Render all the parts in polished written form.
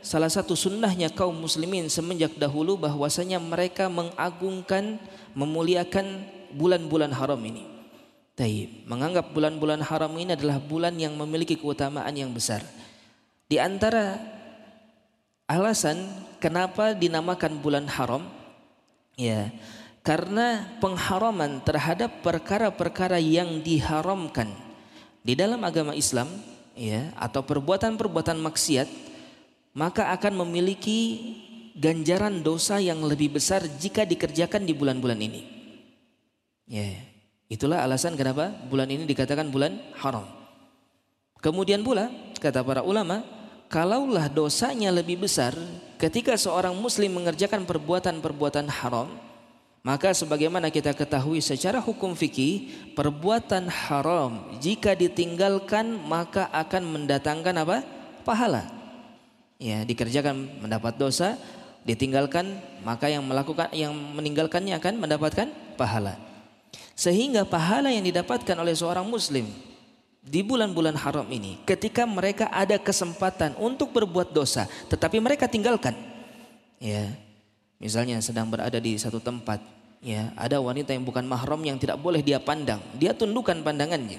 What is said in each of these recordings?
salah satu sunnahnya kaum muslimin semenjak dahulu bahwasanya mereka mengagungkan, memuliakan bulan-bulan haram ini. Taib, menganggap bulan-bulan haram ini adalah bulan yang memiliki keutamaan yang besar. Di antara alasan kenapa dinamakan bulan haram, ya, karena pengharaman terhadap perkara-perkara yang diharamkan di dalam agama Islam, ya, atau perbuatan-perbuatan maksiat, maka akan memiliki ganjaran dosa yang lebih besar jika dikerjakan di bulan-bulan ini. Ya, itulah alasan kenapa bulan ini dikatakan bulan haram. Kemudian pula kata para ulama, kalaulah dosanya lebih besar ketika seorang muslim mengerjakan perbuatan-perbuatan haram, maka sebagaimana kita ketahui secara hukum fikih, perbuatan haram jika ditinggalkan maka akan mendatangkan apa? Pahala. Ya, dikerjakan mendapat dosa, ditinggalkan maka yang meninggalkannya akan mendapatkan pahala. Sehingga pahala yang didapatkan oleh seorang muslim di bulan-bulan haram ini, ketika mereka ada kesempatan untuk berbuat dosa tetapi mereka tinggalkan, ya, misalnya sedang berada di satu tempat, ya, ada wanita yang bukan mahram yang tidak boleh dia pandang, dia tundukkan pandangannya,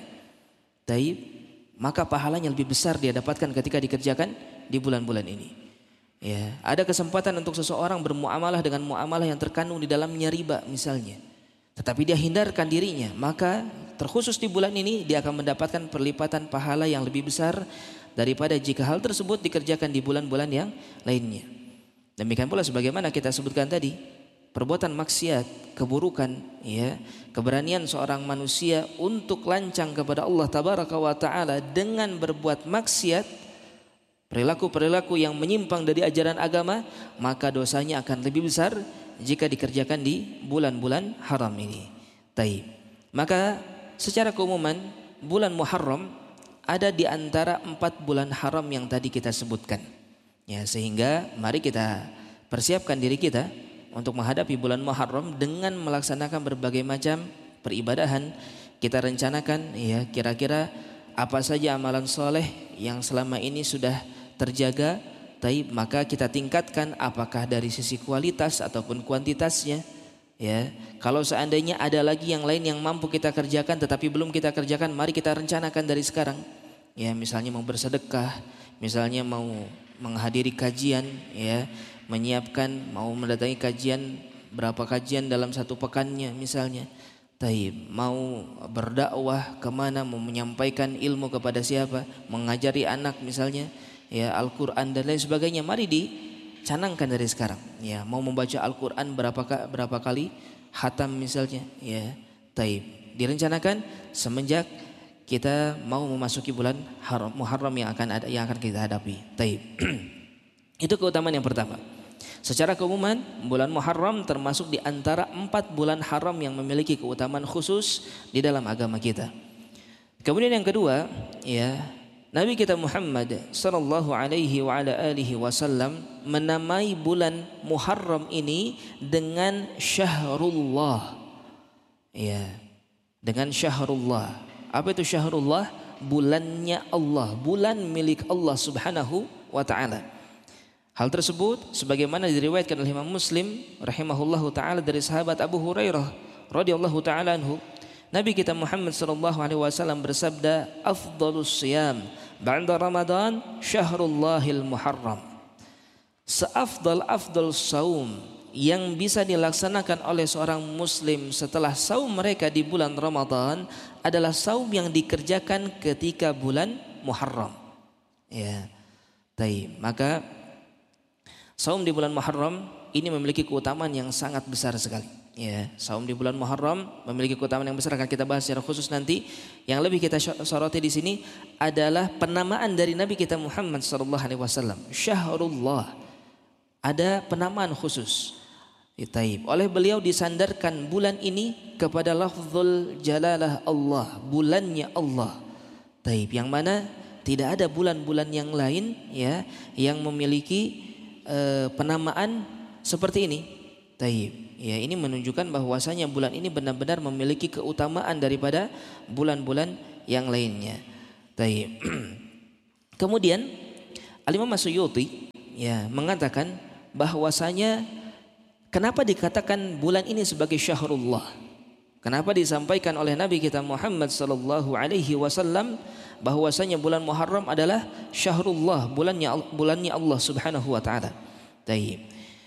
taib, maka pahalanya lebih besar dia dapatkan ketika dikerjakan di bulan-bulan ini. Ya, ada kesempatan untuk seseorang bermuamalah dengan muamalah yang terkandung di dalamnya riba misalnya, tetapi dia hindarkan dirinya, maka terkhusus di bulan ini dia akan mendapatkan perlipatan pahala yang lebih besar daripada jika hal tersebut dikerjakan di bulan-bulan yang lainnya. Demikian pula sebagaimana kita sebutkan tadi, perbuatan maksiat, keburukan, ya, keberanian seorang manusia untuk lancang kepada Allah Tabaraka wa Ta'ala dengan berbuat maksiat, perilaku-perilaku yang menyimpang dari ajaran agama, maka dosanya akan lebih besar jika dikerjakan di bulan-bulan haram ini. Taib. Maka secara keumuman bulan Muharram ada di antara 4 bulan haram yang tadi kita sebutkan. Ya, sehingga mari kita persiapkan diri kita untuk menghadapi bulan Muharram dengan melaksanakan berbagai macam peribadahan. Kita rencanakan, ya, kira-kira apa saja amalan soleh yang selama ini sudah terjaga, taib, maka kita tingkatkan apakah dari sisi kualitas ataupun kuantitasnya. Ya, kalau seandainya ada lagi yang lain yang mampu kita kerjakan tetapi belum kita kerjakan, mari kita rencanakan dari sekarang. Ya, misalnya mau bersedekah, misalnya mau menghadiri kajian, ya, menyiapkan mau mendatangi kajian, berapa kajian dalam satu pekannya misalnya. Taib, mau berdakwah kemana, mau menyampaikan ilmu kepada siapa, mengajari anak misalnya, ya, Al-Quran dan lain sebagainya, mari dicanangkan dari sekarang. Ya, mau membaca Al-Quran berapa kali khatam misalnya, ya, taib, direncanakan semenjak kita mau memasuki bulan Muharram yang akan kita hadapi. Taib. Itu keutamaan yang pertama. Secara keumuman bulan Muharram termasuk di antara 4 bulan haram yang memiliki keutamaan khusus di dalam agama kita. Kemudian yang kedua, ya, Nabi kita Muhammad sallallahu alaihi wa ala alihi wasallam menamai bulan Muharram ini dengan Syahrullah. Ya, dengan Syahrullah. Apa itu Syahrullah? Bulannya Allah, bulan milik Allah Subhanahu wa taala. Hal tersebut sebagaimana diriwayatkan oleh Imam Muslim rahimahullahu taala dari sahabat Abu Hurairah radhiyallahu taala anhu, Nabi kita Muhammad sallallahu alaihi wasallam bersabda, "Afdhalus shiyam ba'da Ramadan Syahrullahil Muharram." Seafdal saum yang bisa dilaksanakan oleh seorang muslim setelah saum mereka di bulan Ramadan adalah saum yang dikerjakan ketika bulan Muharram. Ya. Baik, maka saum di bulan Muharram ini memiliki keutamaan yang sangat besar sekali. Ya, saum di bulan Muharram memiliki keutamaan yang besar, akan kita bahas secara khusus nanti. Yang lebih kita soroti di sini adalah penamaan dari Nabi kita Muhammad sallallahu alaihi wasallam, Syahrullah. Ada penamaan khusus. Taib. Oleh beliau disandarkan bulan ini kepada lafzul jalalah Allah, bulannya Allah. Taib, yang mana tidak ada bulan-bulan yang lain, ya, yang memiliki penamaan seperti ini. Taib. Ya, ini menunjukkan bahwasanya bulan ini benar-benar memiliki keutamaan daripada bulan-bulan yang lainnya. Taib. Kemudian Al-Imam As-Suyuti ya mengatakan bahwasanya kenapa dikatakan bulan ini sebagai syahrullah? Kenapa disampaikan oleh Nabi kita Muhammad sallallahu alaihi wasallam bahwasanya bulan Muharram adalah syahrullah, bulannya Allah Subhanahu wa taala. Baik.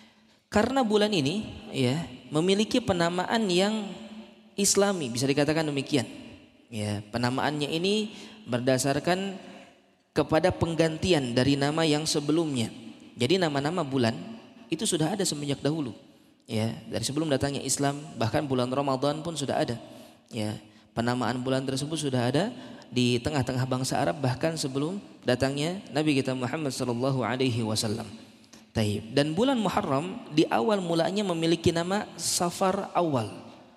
Karena bulan ini ya memiliki penamaan yang Islami, bisa dikatakan demikian. Ya, penamaannya ini berdasarkan kepada penggantian dari nama yang sebelumnya. Jadi nama-nama bulan itu sudah ada semenjak dahulu. Ya, dari sebelum datangnya Islam, bahkan bulan Ramadan pun sudah ada. Ya, penamaan bulan tersebut sudah ada di tengah-tengah bangsa Arab bahkan sebelum datangnya Nabi kita Muhammad sallallahu alaihi wasallam. Taib. Dan bulan Muharram di awal mulanya memiliki nama Safar Awal.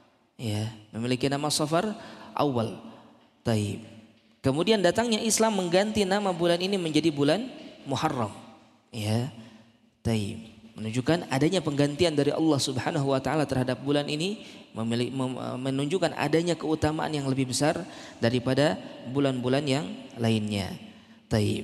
Ya, memiliki nama Safar Awal. Taib. Kemudian datangnya Islam mengganti nama bulan ini menjadi bulan Muharram. Ya. Taib. Menunjukkan adanya penggantian dari Allah Subhanahu wa taala terhadap bulan ini, menunjukkan adanya keutamaan yang lebih besar daripada bulan-bulan yang lainnya. Taib.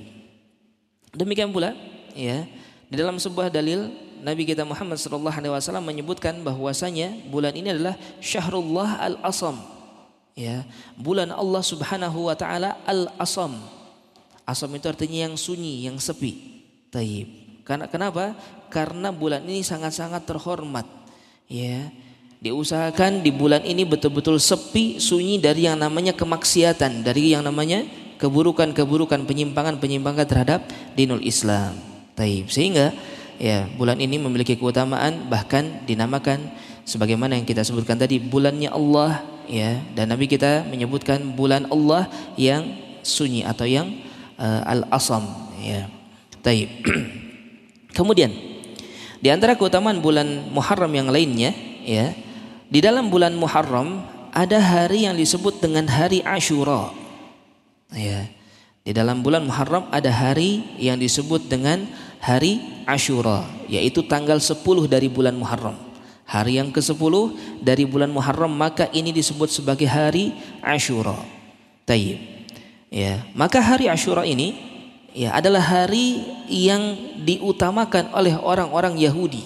Demikian pula ya, di dalam sebuah dalil Nabi kita Muhammad sallallahu alaihi wasallam menyebutkan bahwasanya bulan ini adalah Syahrullah Al-Asam. Ya, bulan Allah Subhanahu wa taala Al-Asam. Asam itu artinya yang sunyi, yang sepi. Taib. Kenapa? Karena bulan ini sangat-sangat terhormat. Ya, diusahakan di bulan ini betul-betul sepi, sunyi dari yang namanya kemaksiatan, dari yang namanya keburukan-keburukan, penyimpangan-penyimpangan terhadap dinul Islam. Taib. Sehingga ya bulan ini memiliki keutamaan, bahkan dinamakan sebagaimana yang kita sebutkan tadi bulannya Allah. Ya, dan Nabi kita menyebutkan bulan Allah yang sunyi atau yang al-asam. Ya. Taib. Kemudian di antara keutamaan bulan Muharram yang lainnya, ya, di dalam bulan Muharram ada hari yang disebut dengan hari Ashura. Ya, di dalam bulan Muharram ada hari yang disebut dengan hari Ashura, yaitu tanggal 10 dari bulan Muharram. Hari yang ke-10 dari bulan Muharram, maka ini disebut sebagai hari Ashura. Taib. Ya, maka hari Ashura ini ya adalah hari yang diutamakan oleh orang-orang Yahudi.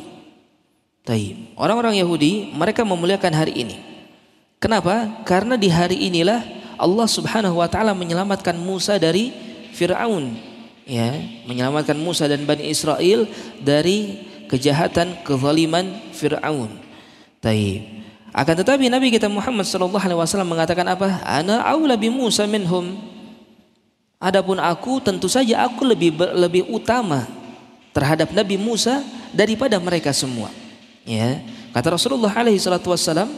Taib. Orang-orang Yahudi mereka memuliakan hari ini. Kenapa? Karena di hari inilah Allah Subhanahu wa taala menyelamatkan Musa dari Firaun. Ya, menyelamatkan Musa dan Bani Israel dari kejahatan, kezaliman Firaun. Taib. Akan tetapi Nabi kita Muhammad sallallahu alaihi wasallam mengatakan apa? Ana aula bi Musa minhum. Adapun aku, tentu saja aku lebih utama terhadap Nabi Musa daripada mereka semua. Ya, kata Rasulullah alaihi salatu wassalam,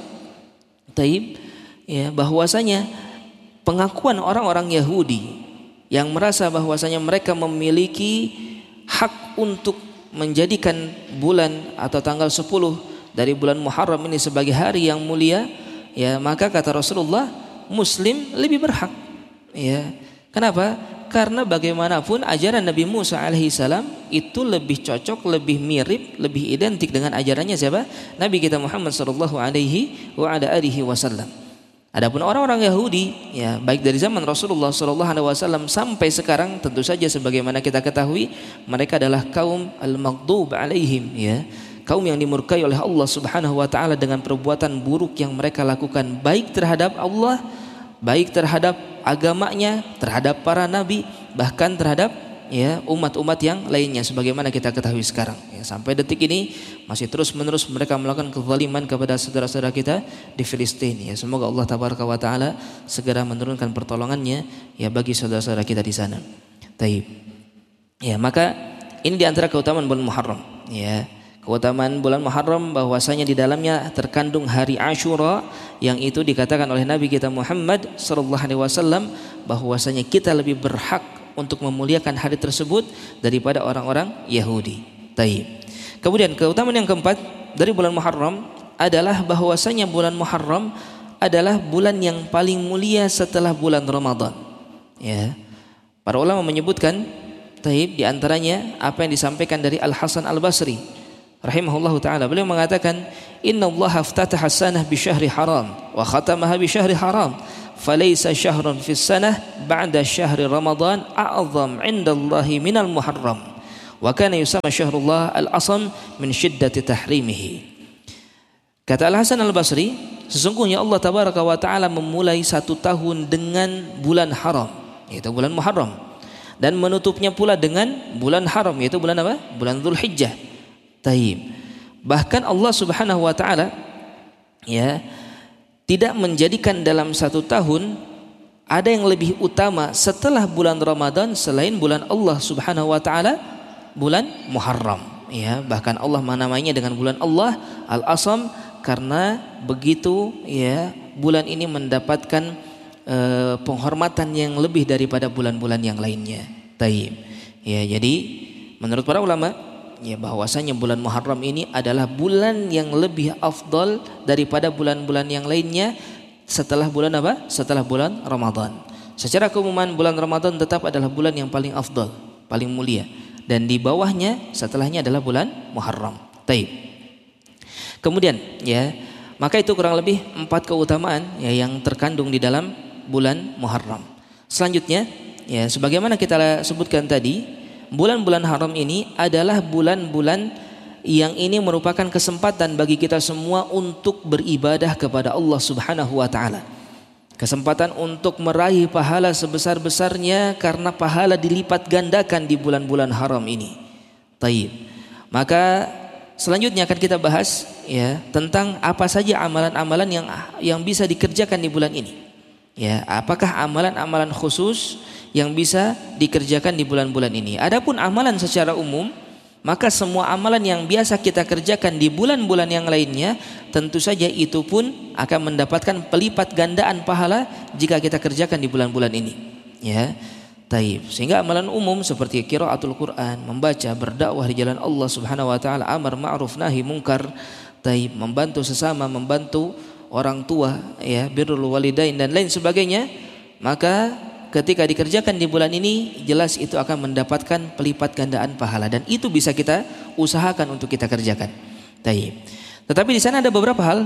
taib, ya, bahwasanya pengakuan orang-orang Yahudi yang merasa bahwasanya mereka memiliki hak untuk menjadikan bulan atau tanggal 10 dari bulan Muharram ini sebagai hari yang mulia, ya, maka kata Rasulullah, Muslim lebih berhak. Ya. Kenapa? Karena bagaimanapun ajaran Nabi Musa alaihissalam itu lebih cocok, lebih mirip, lebih identik dengan ajarannya siapa? Nabi kita Muhammad sallallahu alaihi wasallam. Adapun orang-orang Yahudi, ya, baik dari zaman Rasulullah sallallahu alaihi wasallam sampai sekarang, tentu saja sebagaimana kita ketahui, mereka adalah kaum al-maghdub alaihim, ya, kaum yang dimurkai oleh Allah Subhanahu wa taala dengan perbuatan buruk yang mereka lakukan, baik terhadap Allah, baik terhadap agamanya, terhadap para nabi, bahkan terhadap, ya, umat-umat yang lainnya sebagaimana kita ketahui sekarang. Ya, sampai detik ini masih terus-menerus mereka melakukan kezaliman kepada saudara-saudara kita di Filistin. Ya, semoga Allah tabaraka wa taala segera menurunkan pertolongannya, ya, bagi saudara-saudara kita di sana. Taib. Ya, maka ini di antara keutamaan bulan Muharram. Ya, keutamaan bulan Muharram bahwasanya di dalamnya terkandung hari Ashura yang itu dikatakan oleh Nabi kita Muhammad sallallahu alaihi wasallam bahwasanya kita lebih berhak untuk memuliakan hari tersebut daripada orang-orang Yahudi. Taib. Kemudian keutamaan yang keempat dari bulan Muharram adalah bahwasanya bulan Muharram adalah bulan yang paling mulia setelah bulan Ramadan. Ya. Para ulama menyebutkan, taib, di antaranya apa yang disampaikan dari Al Hasan Al Basri rahimahullahu taala, beliau mengatakan, inna Allah aftataha sanah bi syahri haram wa khatamaha bi syahri haram falaysa syahrun fis sanah ba'da syahri ramadan a'zam 'inda Allah minal muharram Wa kana yusamma syahrullah al-asam min syiddati tahrimihi. Kata Al-Hasan Al-Basri, sesungguhnya Allah tabaraka wa taala memulai satu tahun dengan bulan haram, yaitu bulan Muharram, dan menutupnya pula dengan bulan haram, yaitu bulan apa? Bulan Dzulhijjah. Taib. Bahkan Allah Subhanahu wa taala ya tidak menjadikan dalam satu tahun ada yang lebih utama setelah bulan Ramadan selain bulan Allah Subhanahu wa taala, bulan Muharram. Ya, bahkan Allah menamainya dengan bulan Allah Al-Asam karena begitu ya bulan ini mendapatkan penghormatan yang lebih daripada bulan-bulan yang lainnya. Taib. Ya, jadi menurut para ulama ya bahwasanya bulan Muharram ini adalah bulan yang lebih afdal daripada bulan-bulan yang lainnya setelah bulan apa? Setelah bulan Ramadan. Secara keumuman bulan Ramadan tetap adalah bulan yang paling afdal, paling mulia, dan di bawahnya setelahnya adalah bulan Muharram. Taib. Kemudian ya, maka itu kurang lebih 4 keutamaan ya yang terkandung di dalam bulan Muharram. Selanjutnya ya sebagaimana kita sebutkan tadi, bulan-bulan haram ini adalah bulan-bulan yang ini merupakan kesempatan bagi kita semua untuk beribadah kepada Allah Subhanahu wa taala. Kesempatan untuk meraih pahala sebesar-besarnya karena pahala dilipat gandakan di bulan-bulan haram ini. Taib. Maka selanjutnya akan kita bahas ya tentang apa saja amalan-amalan yang bisa dikerjakan di bulan ini. Ya, apakah amalan-amalan khusus yang bisa dikerjakan di bulan-bulan ini? Adapun amalan secara umum, maka semua amalan yang biasa kita kerjakan di bulan-bulan yang lainnya tentu saja itu pun akan mendapatkan pelipat gandaan pahala jika kita kerjakan di bulan-bulan ini. Ya. Taib. Sehingga amalan umum seperti qiraatul Quran, membaca, berdakwah di jalan Allah Subhanahu wa taala, amar ma'ruf nahi mungkar, taib, membantu sesama, membantu orang tua, ya, birrul walidain dan lain sebagainya, maka ketika dikerjakan di bulan ini jelas itu akan mendapatkan pelipat gandaan pahala dan itu bisa kita usahakan untuk kita kerjakan. Taib. Tetapi di sana ada beberapa hal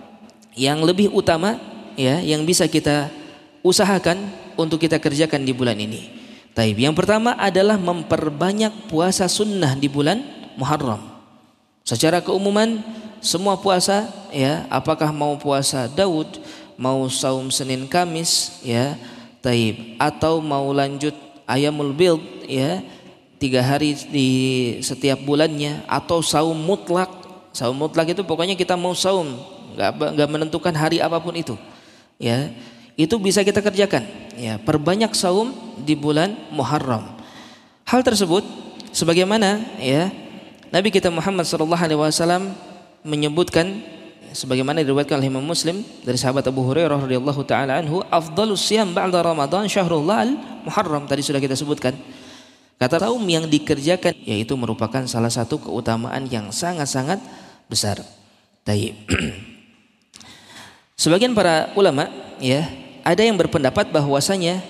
yang lebih utama ya yang bisa kita usahakan untuk kita kerjakan di bulan ini. Taib. Yang pertama adalah memperbanyak puasa sunnah di bulan Muharram. Secara keumuman semua puasa ya, apakah mau puasa Daud, mau saum Senin Kamis ya, taib, atau mau lanjut Ayamul Bid ya, 3 hari di setiap bulannya, atau saum mutlak. Saum mutlak itu pokoknya kita mau saum, enggak menentukan hari apapun itu. Ya. Itu bisa kita kerjakan ya, perbanyak saum di bulan Muharram. Hal tersebut sebagaimana ya Nabi kita Muhammad SAW menyebutkan sebagaimana diriwayatkan oleh Imam Muslim dari sahabat Abu Hurairah radhiyallahu taala anhu, afdhalus siyam ba'da Ramadan syahrullah al-Muharram, tadi sudah kita sebutkan. Kata saum yang dikerjakan yaitu merupakan salah satu keutamaan yang sangat-sangat besar. Taib. Sebagian para ulama ya ada yang berpendapat bahwasanya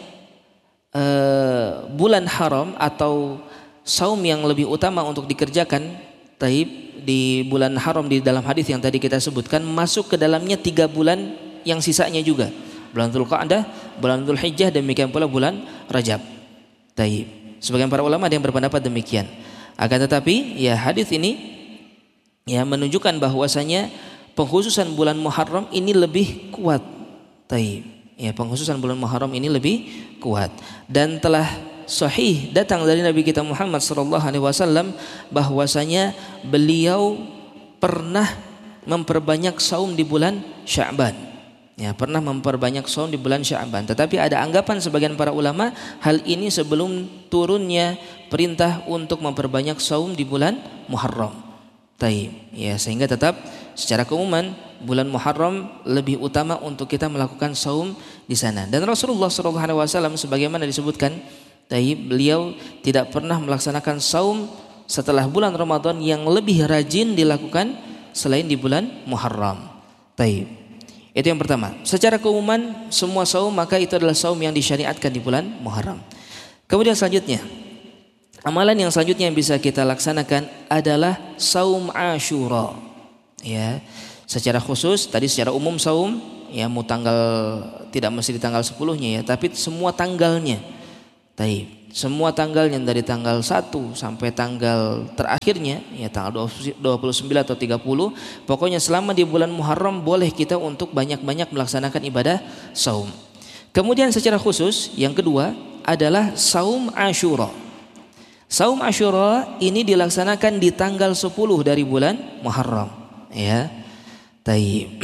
bulan haram atau saum yang lebih utama untuk dikerjakan taib di bulan haram di dalam hadis yang tadi kita sebutkan masuk ke dalamnya 3 bulan yang sisanya juga, bulan Dzulqa'dah, bulan Dzulhijjah, demikian pula bulan Rajab. Taib. Sebagian para ulama ada yang berpendapat demikian. Akan tetapi ya hadis ini ya menunjukkan bahwasanya pengkhususan bulan Muharram ini lebih kuat. Taib. Ya, pengkhususan bulan Muharram ini lebih kuat dan telah sahih datang dari Nabi kita Muhammad SAW bahwasanya beliau pernah memperbanyak saum di bulan Sya'ban. Ya, pernah memperbanyak saum di bulan Sya'ban. Tetapi ada anggapan sebagian para ulama hal ini sebelum turunnya perintah untuk memperbanyak saum di bulan Muharram. Taib. Ya, sehingga tetap secara keumuman bulan Muharram lebih utama untuk kita melakukan saum di sana. Dan Rasulullah SAW sebagaimana disebutkan, taib, beliau tidak pernah melaksanakan saum setelah bulan Ramadan yang lebih rajin dilakukan selain di bulan Muharram. Taib. Itu yang pertama. Secara keumuman semua saum maka itu adalah saum yang disyariatkan di bulan Muharram. Kemudian selanjutnya, amalan yang selanjutnya yang bisa kita laksanakan adalah saum Asyura. Ya, secara khusus tadi secara umum saum ya mau tanggal tidak mesti di tanggal 10-nya ya, tapi semua tanggalnya. Taib. Semua tanggalnya dari tanggal 1 sampai tanggal terakhirnya ya tanggal 29 atau 30, pokoknya selama di bulan Muharram boleh kita untuk banyak-banyak melaksanakan ibadah saum. Kemudian secara khusus yang kedua adalah saum Asyura. Saum Asyura ini dilaksanakan di tanggal 10 dari bulan Muharram ya. Taib.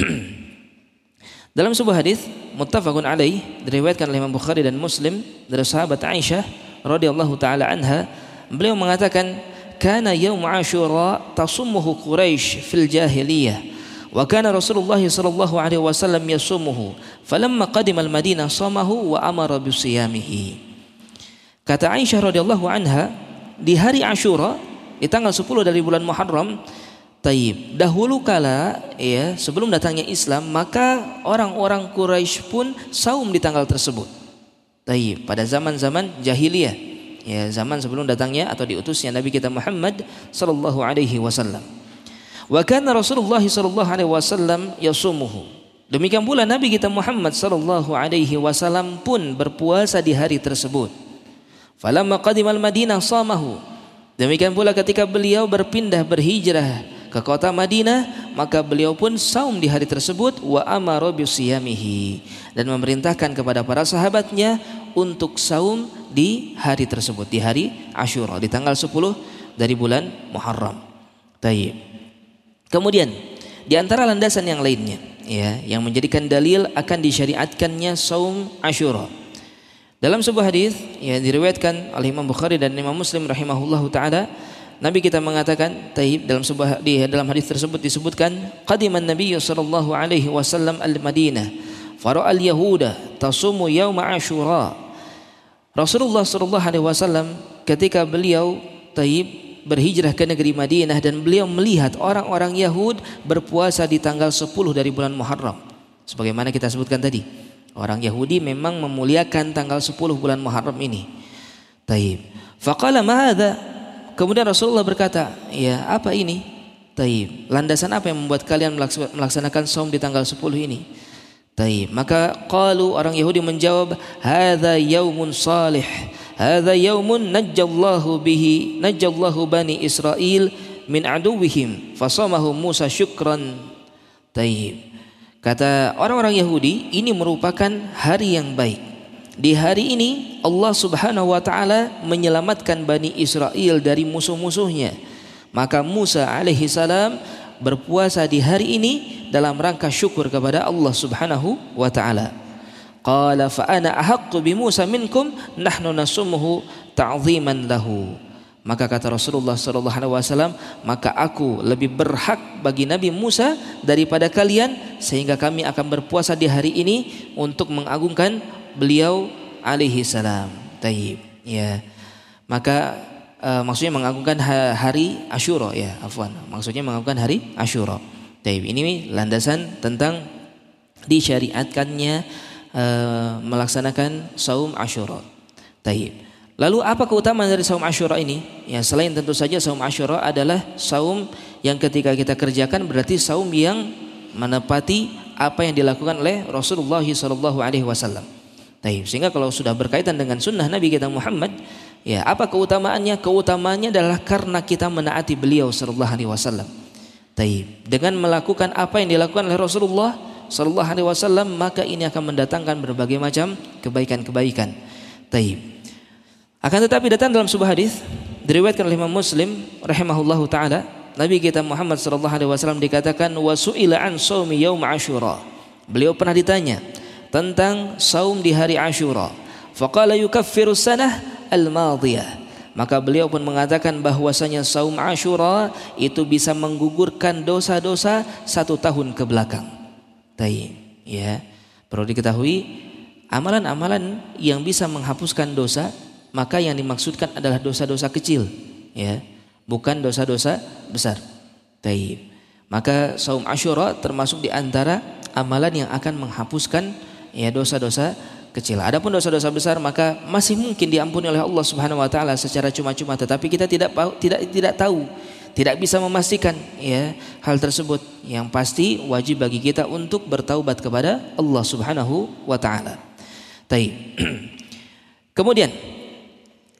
Dalam sebuah hadis muttafaqun alaih diriwayatkan oleh Imam Bukhari dan Muslim dari sahabat Aisyah radhiyallahu taala anha, beliau mengatakan kana yaum Asyura tasummuhu Quraisy fil jahiliyah wa kana Rasulullah sallallahu alaihi wasallam yasumuhu falamma qadima al-Madinah shamahu wa amara bisiyamihi. Kata Aisyah radhiyallahu anha, di hari Asyura di tanggal 10 dari bulan Muharram, taib, dahulu kala ya sebelum datangnya Islam, maka orang-orang Quraisy pun saum di tanggal tersebut. Taib, pada zaman-zaman jahiliyah, ya zaman sebelum datangnya atau diutusnya Nabi kita Muhammad sallallahu alaihi wasallam. Wa kana Rasulullah sallallahu alaihi wasallam yasumuhu. Demikian pula Nabi kita Muhammad sallallahu alaihi wasallam pun berpuasa di hari tersebut. Falamma qadimal Madinah shamahu. Demikian pula ketika beliau berhijrah ke kota Madinah, maka beliau pun saum di hari tersebut, wa amara bisiyamihi, dan memerintahkan kepada para sahabatnya untuk saum di hari tersebut, di hari Asyura, di tanggal 10 dari bulan Muharram. Taib. Kemudian di antara landasan yang lainnya ya yang menjadikan dalil akan disyariatkannya saum Asyura. Dalam sebuah hadis yang diriwayatkan oleh Imam Bukhari dan Imam Muslim rahimahullahu taala, Nabi kita mengatakan, taib, dalam hadis tersebut disebutkan, qadiman Nabi sallallahu alaihi wasallam al-Madinah fara'a al-yahuda tasumu yaum Asyura. Rasulullah sallallahu alaihi wasallam ketika beliau taib berhijrah ke negeri Madinah dan beliau melihat orang-orang Yahud berpuasa di tanggal 10 dari bulan Muharram. Sebagaimana kita sebutkan tadi, orang Yahudi memang memuliakan tanggal 10 bulan Muharram ini. Taib. Faqala ma hadza? Kemudian Rasulullah berkata, ya apa ini? Taib. Landasan apa yang membuat kalian melaksanakan saum di tanggal 10 ini? Taib. Maka qalu, orang Yahudi menjawab, hadza yaumun salih. Hadza yaumun najjallahu bani Israil min aduwwihim fasamahu Musa syukran. Taib. Kata orang-orang Yahudi, ini merupakan hari yang baik. Di hari ini Allah Subhanahu wa taala menyelamatkan Bani Israel dari musuh-musuhnya. Maka Musa alaihi salam berpuasa di hari ini dalam rangka syukur kepada Allah Subhanahu wa taala. Qala fa ana ahaqqu bi Musa minkum nahnu nasumuhu ta'ziman lahu. Maka kata Rasulullah sallallahu alaihi wasallam, maka aku lebih berhak bagi Nabi Musa daripada kalian, sehingga kami akan berpuasa di hari ini untuk mengagungkan beliau alaihi salam. Taib. Ya. Maka maksudnya mengagungkan hari Asyura ya, afwan. Maksudnya mengagungkan hari Asyura. Taib. Ini landasan tentang disyariatkannya melaksanakan saum Asyura. Taib. Lalu apa keutamaan dari saum Asyura ini? Ya, selain tentu saja saum Asyura adalah saum yang ketika kita kerjakan berarti saum yang menepati apa yang dilakukan oleh Rasulullah sallallahu alaihi wasallam. Taib. Sehingga kalau sudah berkaitan dengan sunnah Nabi kita Muhammad, ya apa keutamaannya? Keutamaannya adalah karena kita menaati beliau sallallahu alaihi wasallam. Taib. Dengan melakukan apa yang dilakukan oleh Rasulullah sallallahu alaihi wasallam, maka ini akan mendatangkan berbagai macam kebaikan-kebaikan. Taib. Akan tetapi datang dalam sebuah hadis diriwayatkan oleh Imam Muslim rahimahullahu taala, Nabi kita Muhammad sallallahu alaihi wasallam dikatakan wasu'ila an shaumi yaum Asyura. Beliau pernah ditanya tentang saum di hari Asyura. Faqala yukaffiru sanah al-madiyah. Maka beliau pun mengatakan bahwasanya saum Asyura itu bisa menggugurkan dosa-dosa 1 tahun ke belakang. Taib. Ya. Perlu diketahui amalan-amalan yang bisa menghapuskan dosa, maka yang dimaksudkan adalah dosa-dosa kecil, ya, bukan dosa-dosa besar. Taib. Maka saum Asyura termasuk di antara amalan yang akan menghapuskan ya dosa-dosa kecil. Adapun dosa-dosa besar maka masih mungkin diampuni oleh Allah Subhanahu wa taala secara cuma-cuma, tetapi kita tidak tahu, tidak bisa memastikan ya hal tersebut. Yang pasti wajib bagi kita untuk bertaubat kepada Allah Subhanahu wa taala. Taib. Kemudian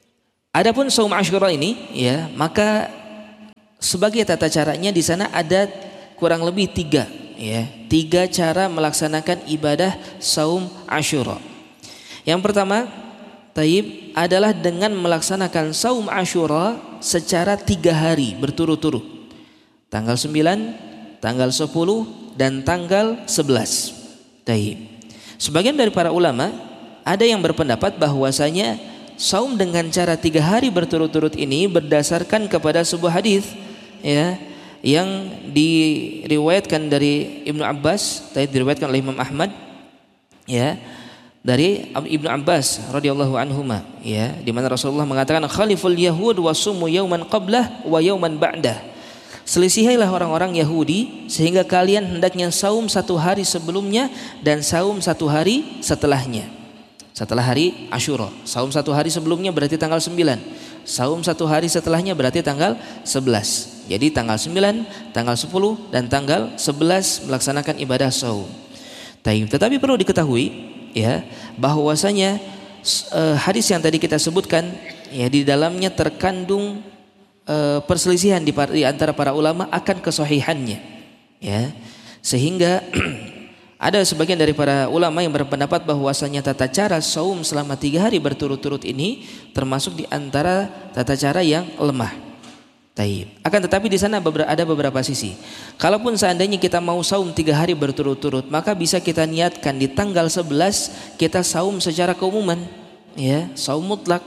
Adapun saum Asyura ini ya, maka sebagai tata caranya di sana ada kurang lebih tiga cara melaksanakan ibadah saum Asyura. Yang pertama, adalah dengan melaksanakan saum Asyura secara 3 hari berturut-turut. Tanggal 9, tanggal 10 dan tanggal 11. Sebagian dari para ulama ada yang berpendapat bahwasanya saum dengan cara 3 hari berturut-turut ini berdasarkan kepada sebuah hadis ya, yang diriwayatkan dari Ibnu Abbas, diriwayatkan oleh Imam Ahmad ya, dari Ibnu Abbas radhiyallahu anhuma ya, di mana Rasulullah mengatakan khaliful yahud wa sumu yauman qablah wa yauman ba'dah. Selisihilah orang-orang Yahudi sehingga kalian hendaknya saum 1 hari sebelumnya dan saum 1 hari setelahnya. Setelah hari Asyura, saum 1 hari sebelumnya berarti tanggal 9. Saum 1 hari setelahnya berarti tanggal 11. Jadi tanggal 9, tanggal 10 dan tanggal 11 melaksanakan ibadah saum. Tetapi perlu diketahui ya, bahwasanya hadis yang tadi kita sebutkan ya, di dalamnya terkandung perselisihan di antara para ulama akan kesahihannya ya, sehingga ada sebagian dari para ulama yang berpendapat bahwasanya tata cara saum selama 3 hari berturut-turut ini termasuk di antara tata cara yang lemah. Akan tetapi di sana ada beberapa sisi. Kalaupun seandainya kita mau saum 3 hari berturut-turut, maka bisa kita niatkan di tanggal 11 kita saum secara keumuman ya, saum mutlak.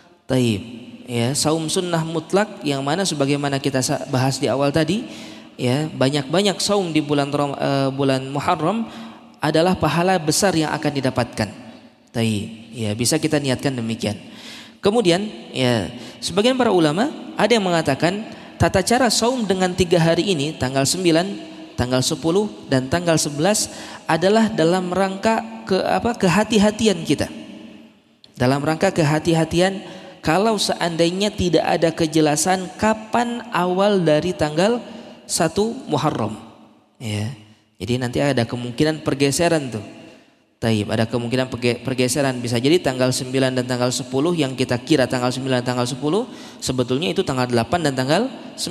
Ya, saum sunnah mutlak yang mana sebagaimana kita bahas di awal tadi ya, banyak-banyak saum di bulan Muharram adalah pahala besar yang akan didapatkan. Ya, bisa kita niatkan demikian. Kemudian ya, sebagian para ulama ada yang mengatakan tata cara saum dengan 3 hari ini, tanggal 9, tanggal 10 dan tanggal 11 adalah dalam rangka kehati-hatian kita. Dalam rangka kehati-hatian kalau seandainya tidak ada kejelasan kapan awal dari tanggal 1 Muharram ya. Jadi nanti ada kemungkinan pergeseran tuh. Ada kemungkinan pergeseran, bisa jadi tanggal 9 dan tanggal 10 yang kita kira tanggal 9 dan tanggal 10 sebetulnya itu tanggal 8 dan tanggal 9.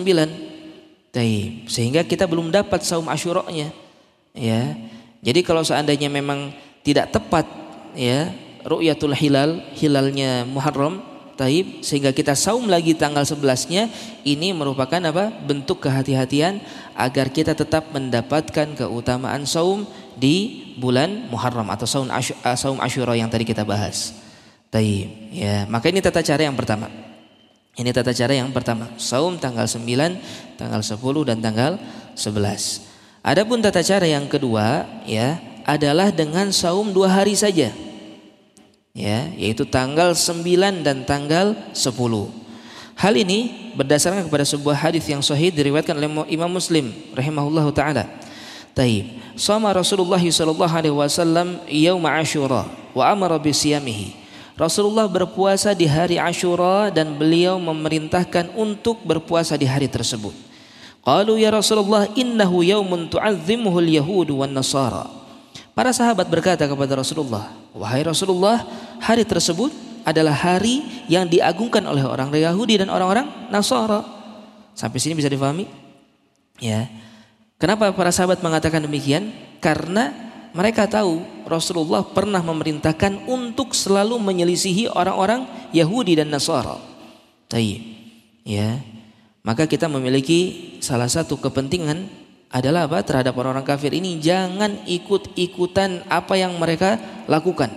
Sehingga kita belum dapat saum Asyuranya ya. Jadi kalau seandainya memang tidak tepat ya ru'yatul hilalnya Muharram, sehingga kita saum lagi tanggal 11-nya, ini merupakan bentuk kehati-hatian agar kita tetap mendapatkan keutamaan saum di bulan Muharram atau saum Asyura yang tadi kita bahas. Ya, maka ini tata cara yang pertama. Ini tata cara yang pertama, saum tanggal 9, tanggal 10 dan tanggal 11. Adapun tata cara yang kedua ya adalah dengan saum 2 hari saja. Ya, yaitu tanggal 9 dan tanggal 10. Hal ini berdasarkan kepada sebuah hadis yang sahih diriwayatkan oleh Imam Muslim rahimahullahu taala. Shoma Rasulullah sallallahu alaihi wasallam yaum Asyura wa amara bi siyamihi. Rasulullah berpuasa di hari Asyura dan beliau memerintahkan untuk berpuasa di hari tersebut. Qalu ya Rasulullah innahu yaumun tu'azzimuhu al-yahud wan nasara. Para sahabat berkata kepada Rasulullah, wahai Rasulullah, hari tersebut adalah hari yang diagungkan oleh orang Yahudi dan orang-orang Nasara. Sampai sini bisa difahami? Ya. Kenapa para sahabat mengatakan demikian? Karena mereka tahu Rasulullah pernah memerintahkan untuk selalu menyelisihi orang-orang Yahudi dan Nasara. Ya. Maka kita memiliki salah satu kepentingan adalah terhadap orang-orang kafir ini, jangan ikut-ikutan apa yang mereka lakukan.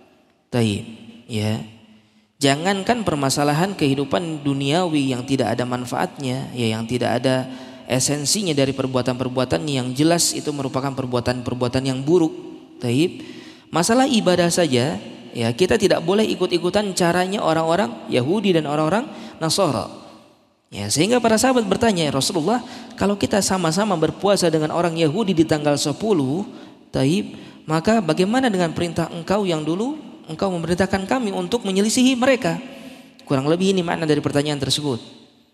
Ya. Jangankan permasalahan kehidupan duniawi yang tidak ada manfaatnya, ya, yang tidak ada esensinya dari perbuatan-perbuatan yang jelas itu merupakan perbuatan-perbuatan yang buruk. Masalah ibadah saja, ya, kita tidak boleh ikut-ikutan caranya orang-orang Yahudi dan orang-orang Nasara. Ya, sehingga para sahabat bertanya, ya Rasulullah, kalau kita sama-sama berpuasa dengan orang Yahudi di tanggal 10, maka bagaimana dengan perintah engkau yang dulu engkau memerintahkan kami untuk menyelisihi mereka? Kurang lebih ini makna dari pertanyaan tersebut.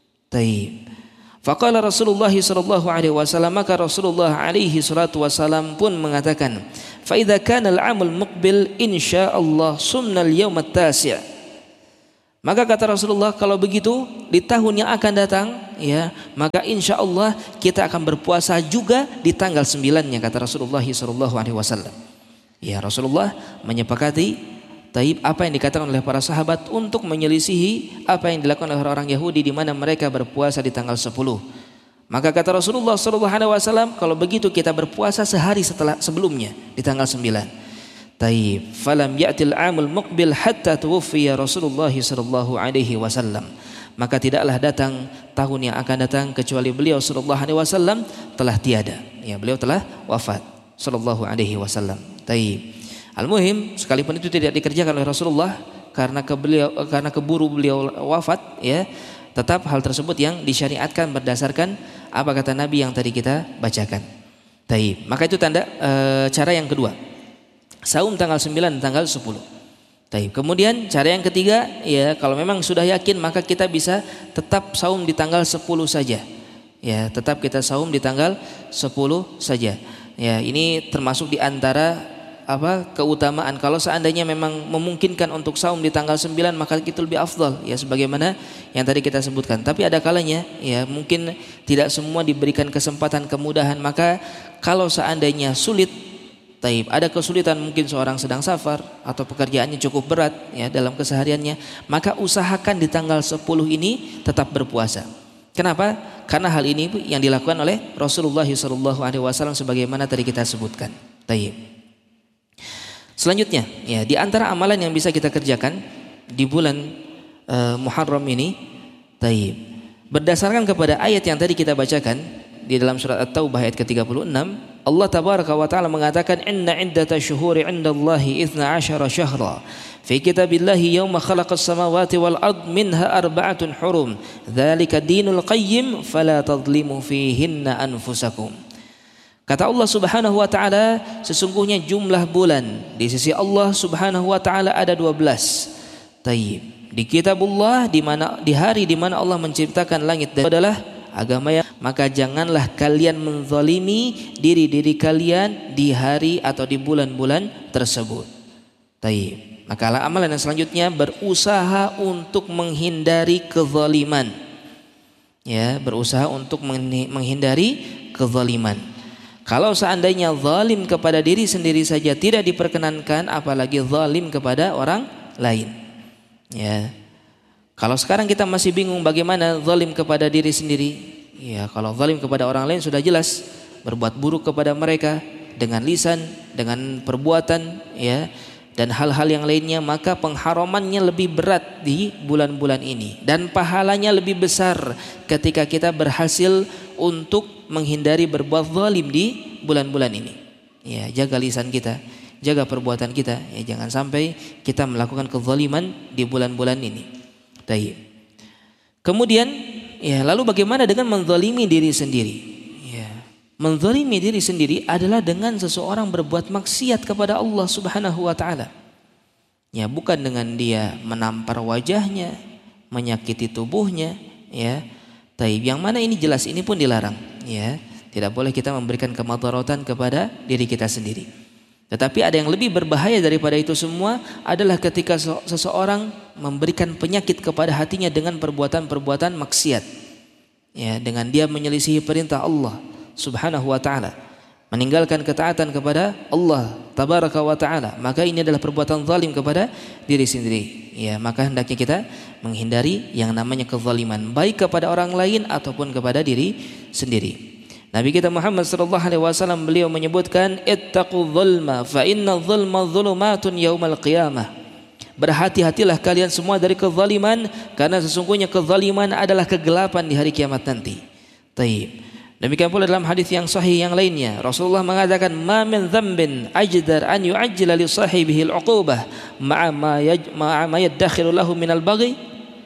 Faqala Rasulullah sallallahu alaihi wasallam, maka Rasulullah alaihi salatu wasallam pun mengatakan, fa idza kana al-'amul muqbil insyaallah sumna al-yawm at-tasi'. Maka kata Rasulullah, kalau begitu di tahun yang akan datang, ya, maka insya Allah kita akan berpuasa juga di tanggal 9-nya, kata Rasulullah SAW. Ya, Rasulullah menyepakati apa yang dikatakan oleh para sahabat untuk menyelisihi apa yang dilakukan oleh orang Yahudi di mana mereka berpuasa di tanggal 10. Maka kata Rasulullah SAW, kalau begitu kita berpuasa sehari sebelumnya di tanggal 9. Taib, falam ya'til 'amul muqbil hatta tuwfiya Rasulullah sallallahu alaihi wasallam. Maka tidaklah datang tahun yang akan datang kecuali beliau sallallahu alaihi wasallam telah tiada. Ya, beliau telah wafat sallallahu alaihi wasallam. Taib. Al-muhim, sekalipun itu tidak dikerjakan oleh Rasulullah karena keburu beliau wafat, ya, tetap hal tersebut yang disyariatkan berdasarkan apa kata Nabi yang tadi kita bacakan. Taib. Maka itu tanda cara yang kedua. Saum tanggal 9 tanggal 10. Taib. Kemudian cara yang ketiga, ya, kalau memang sudah yakin maka kita bisa tetap saum di tanggal 10 saja. Ya, tetap kita saum di tanggal 10 saja. Ya, ini termasuk di antara keutamaan. Kalau seandainya memang memungkinkan untuk saum di tanggal 9 maka itu lebih afdal, ya, sebagaimana yang tadi kita sebutkan. Tapi ada kalanya, ya, mungkin tidak semua diberikan kesempatan kemudahan. Maka kalau seandainya sulit, taib, ada kesulitan, mungkin seorang sedang safar atau pekerjaannya cukup berat, ya, dalam kesehariannya, maka usahakan di tanggal 10 ini tetap berpuasa. Kenapa? Karena hal ini yang dilakukan oleh Rasulullah SAW sebagaimana tadi kita sebutkan. Taib. Selanjutnya, ya, di antara amalan yang bisa kita kerjakan di bulan Muharram ini, taib, berdasarkan kepada ayat yang tadi kita bacakan di dalam surat At-Taubah ayat ke-36, Allah tabaraka wa ta'ala mengatakan, inna iddata syuhuri indallahi 12 syahra fi kitabillahi yawma khalaqas samawati wal ard minha arba'atun hurum dzalika dinul qayyim fala tadhlimu fihinna anfusakum. Kata Allah Subhanahu wa taala, sesungguhnya jumlah bulan di sisi Allah Subhanahu wa taala ada 12. Taib. Di kitabullah, di hari di mana Allah menciptakan langit dan adalah agama yang, maka janganlah kalian menzalimi diri-diri kalian di hari atau di bulan-bulan tersebut. Taib. Maka amalan yang selanjutnya, berusaha untuk menghindari kezaliman. Ya, berusaha untuk menghindari kezaliman. Kalau seandainya zalim kepada diri sendiri saja tidak diperkenankan, apalagi zalim kepada orang lain. Ya. Kalau sekarang kita masih bingung bagaimana zalim kepada diri sendiri, ya, kalau zalim kepada orang lain sudah jelas berbuat buruk kepada mereka dengan lisan, dengan perbuatan, ya, dan hal-hal yang lainnya, maka pengharamannya lebih berat di bulan-bulan ini dan pahalanya lebih besar ketika kita berhasil untuk menghindari berbuat zalim di bulan-bulan ini. Ya, jaga lisan kita, jaga perbuatan kita, ya, jangan sampai kita melakukan kezaliman di bulan-bulan ini. Taib. Kemudian, ya, lalu bagaimana dengan menzalimi diri sendiri? Ya, menzalimi diri sendiri adalah dengan seseorang berbuat maksiat kepada Allah Subhanahu wa taala. Ya, bukan dengan dia menampar wajahnya, menyakiti tubuhnya, ya. Taib. Yang mana ini jelas ini pun dilarang, ya. Tidak boleh kita memberikan kemadaratan kepada diri kita sendiri. Tetapi ada yang lebih berbahaya daripada itu semua adalah ketika seseorang memberikan penyakit kepada hatinya dengan perbuatan-perbuatan maksiat. Ya, dengan dia menyelisihi perintah Allah Subhanahu wa taala, meninggalkan ketaatan kepada Allah tabaraka wa taala, maka ini adalah perbuatan zalim kepada diri sendiri. Ya, maka hendaknya kita menghindari yang namanya kezaliman, baik kepada orang lain ataupun kepada diri sendiri. Nabi kita Muhammad sallallahu alaihi wasallam beliau menyebutkan, ittaqu dzulma fa inna dzulma dzulumatun yaumal qiyamah. Berhati-hatilah kalian semua dari kezaliman, karena sesungguhnya kezaliman adalah kegelapan di hari kiamat nanti. Taib. Demikian pula dalam hadis yang sahih yang lainnya, Rasulullah mengatakan, ma min dzambin ajdar an yu'ajjila li sahibihi al-'uqubah ma'a ma yadakhiru lahu min al-baghi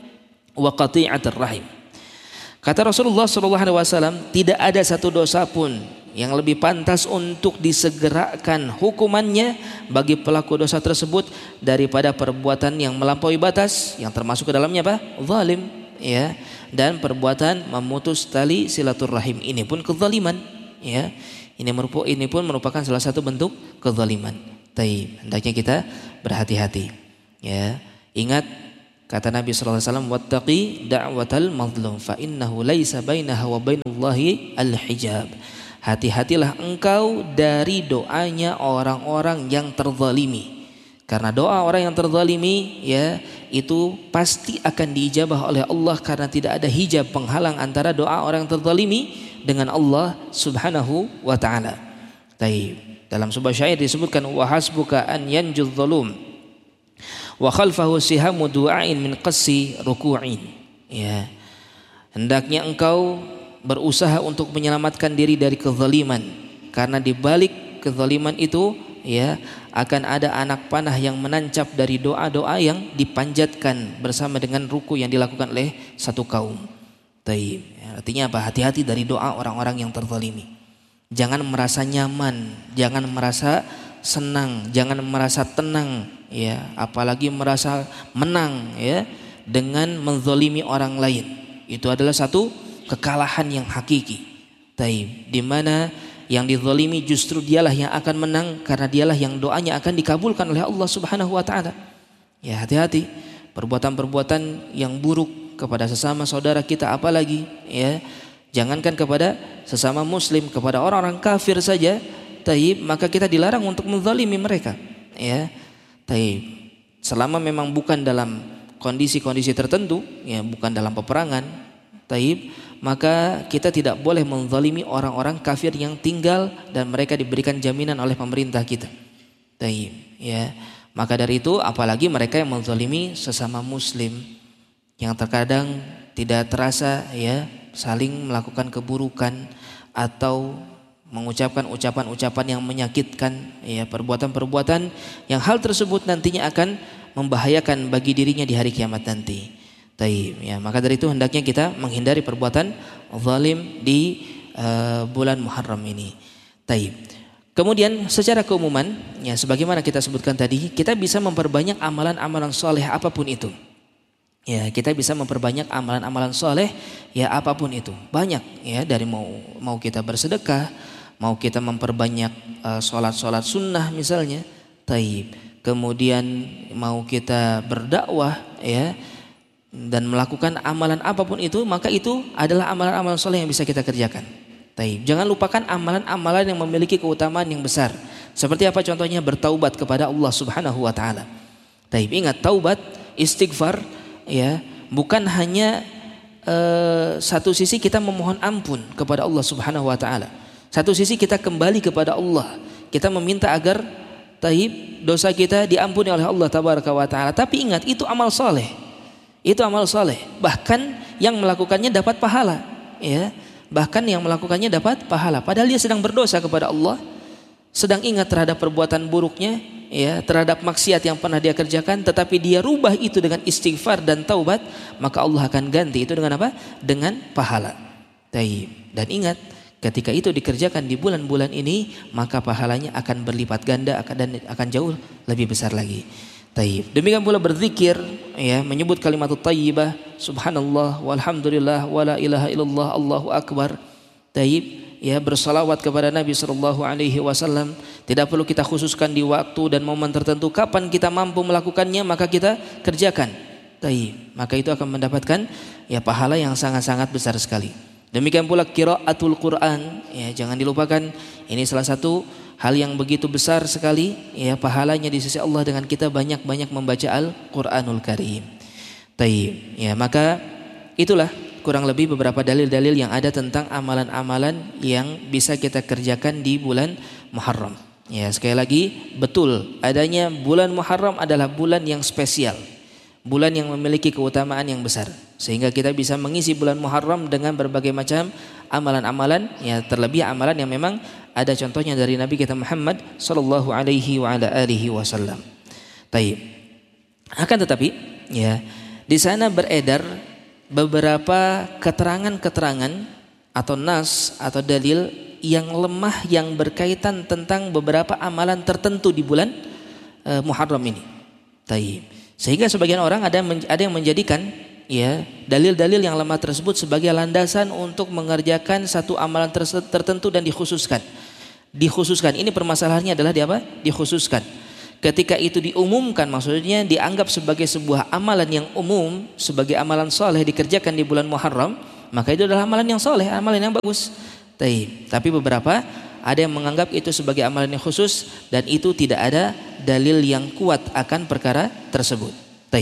wa qati'atir rahim. Kata Rasulullah SAW, tidak ada satu dosa pun yang lebih pantas untuk disegerakan hukumannya bagi pelaku dosa tersebut daripada perbuatan yang melampaui batas, yang termasuk ke dalamnya apa? Zalim, ya, dan perbuatan memutus tali silaturrahim. Ini pun kezaliman, ya. Ini pun merupakan salah satu bentuk kezaliman. Taib. Hendaknya kita berhati-hati, ya. Ingat, Kata Nabi sallallahu alaihi wasallam, "Wattaqi da'watal mazlum fa innahu laisa bainaha wa bainallahi al-hijab." Hati-hatilah engkau dari doanya orang-orang yang terzalimi. Karena doa orang yang terzalimi ya itu pasti akan diijabah oleh Allah karena tidak ada hijab penghalang antara doa orang yang terzalimi dengan Allah Subhanahu wa taala. Baik. Dalam sebuah syair disebutkan, "Wa hasbuka an yanjuz zalum wa khalfahu sihamu du'ain min qassi ruku'in." Ya. Hendaknya engkau berusaha untuk menyelamatkan diri dari kezaliman, karena di balik kezaliman itu ya akan ada anak panah yang menancap dari doa-doa yang dipanjatkan bersama dengan ruku yang dilakukan oleh satu kaum. Taib. Ya, artinya apa? Hati-hati dari doa orang-orang yang terzalimi. Jangan merasa nyaman, jangan merasa senang, jangan merasa tenang ya, apalagi merasa menang ya dengan menzalimi orang lain. Itu adalah satu kekalahan yang hakiki. Taib. Di mana yang dizalimi justru dialah yang akan menang karena dialah yang doanya akan dikabulkan oleh Allah Subhanahu wa taala. Ya, hati-hati perbuatan-perbuatan yang buruk kepada sesama saudara kita, apalagi ya jangankan kepada sesama muslim, kepada orang-orang kafir saja, taib, maka kita dilarang untuk menzalimi mereka. Ya, taib. Selama memang bukan dalam kondisi-kondisi tertentu, ya bukan dalam peperangan, taib, maka kita tidak boleh menzalimi orang-orang kafir yang tinggal dan mereka diberikan jaminan oleh pemerintah kita. Taib, ya. Maka dari itu apalagi mereka yang menzalimi sesama muslim yang terkadang tidak terasa ya saling melakukan keburukan atau mengucapkan ucapan-ucapan yang menyakitkan ya, perbuatan-perbuatan yang hal tersebut nantinya akan membahayakan bagi dirinya di hari kiamat nanti. Taib, ya, maka dari itu hendaknya kita menghindari perbuatan zalim di bulan Muharram ini. Taib. Kemudian secara keumuman ya sebagaimana kita sebutkan tadi, kita bisa memperbanyak amalan-amalan soleh apapun itu. Ya, kita bisa memperbanyak amalan-amalan soleh ya apapun itu. Banyak ya, dari mau kita bersedekah, mau kita memperbanyak sholat-sholat sunnah misalnya. Taib. Kemudian mau kita berdakwah ya dan melakukan amalan apapun itu, maka itu adalah amalan-amalan soleh yang bisa kita kerjakan. Taib. Jangan lupakan amalan-amalan yang memiliki keutamaan yang besar. Seperti apa contohnya? Bertaubat kepada Allah Subhanahu wa taala. Taib. Ingat, taubat, istighfar ya, bukan hanya satu sisi kita memohon ampun kepada Allah Subhanahu wa taala. Satu sisi kita kembali kepada Allah. Kita meminta agar taib dosa kita diampuni oleh Allah tabaraka wa taala. Tapi ingat, itu amal soleh. Itu amal soleh. Bahkan yang melakukannya dapat pahala ya. Bahkan yang melakukannya dapat pahala, padahal dia sedang berdosa kepada Allah, sedang ingat terhadap perbuatan buruknya ya, terhadap maksiat yang pernah dia kerjakan, tetapi dia rubah itu dengan istighfar dan taubat, maka Allah akan ganti itu dengan apa? Dengan pahala. Taib. Dan ingat, ketika itu dikerjakan di bulan-bulan ini, maka pahalanya akan berlipat ganda dan akan jauh lebih besar lagi. Taib. Demikian pula berzikir ya, menyebut kalimat thayyibah, subhanallah walhamdulillah wala ilaha illallah Allahu akbar. Taib, ya, bersalawat kepada Nabi sallallahu alaihi wasallam. Tidak perlu kita khususkan di waktu dan momen tertentu, kapan kita mampu melakukannya maka kita kerjakan. Taib. Maka itu akan mendapatkan ya pahala yang sangat-sangat besar sekali. Demikian pula qiraatul Quran ya, jangan dilupakan, ini salah satu hal yang begitu besar sekali ya pahalanya di sisi Allah dengan kita banyak-banyak membaca Al-Qur'anul Karim. Taib. Ya, maka itulah kurang lebih beberapa dalil-dalil yang ada tentang amalan-amalan yang bisa kita kerjakan di bulan Muharram. Ya, sekali lagi betul adanya bulan Muharram adalah bulan yang spesial. Bulan yang memiliki keutamaan yang besar, sehingga kita bisa mengisi bulan Muharram dengan berbagai macam amalan-amalan ya, terlebih amalan yang memang ada contohnya dari Nabi kita Muhammad sallallahu alaihi wa ala alihi wasallam. Taib. Akan tetapi ya, di sana beredar beberapa keterangan-keterangan atau nas atau dalil yang lemah yang berkaitan tentang beberapa amalan tertentu di bulan Muharram ini. Taib. Sehingga sebagian orang ada yang menjadikan ya dalil-dalil yang lemah tersebut sebagai landasan untuk mengerjakan satu amalan tertentu dan dikhususkan. Ini permasalahannya adalah di apa? Dikhususkan. ketika itu diumumkan, maksudnya dianggap sebagai sebuah amalan yang umum, sebagai amalan soleh dikerjakan di bulan Muharram, maka itu adalah amalan yang soleh, amalan yang bagus. Tapi beberapa ada yang menganggap itu sebagai amalan yang khusus, dan itu tidak ada dalil yang kuat akan perkara tersebut.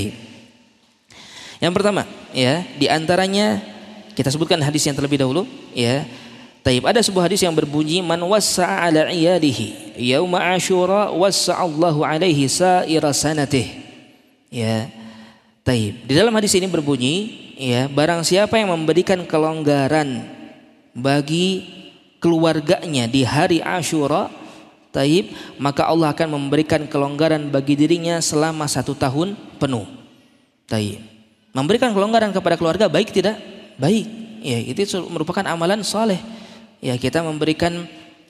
Yang pertama, ya, diantaranya kita sebutkan hadis yang terlebih dahulu, ya. Ada sebuah hadis yang berbunyi, man wassa'a ala iyadihi yauma asyura wassa'allahu alaihi sa'ira sanatih. Ya. Di dalam hadis ini berbunyi, ya, barang siapa yang memberikan kelonggaran bagi keluarganya di hari Asyura, maka Allah akan memberikan kelonggaran bagi dirinya selama 1 tahun penuh. Memberikan kelonggaran kepada keluarga baik tidak? Baik. Ya, itu merupakan amalan soleh. Ya, kita memberikan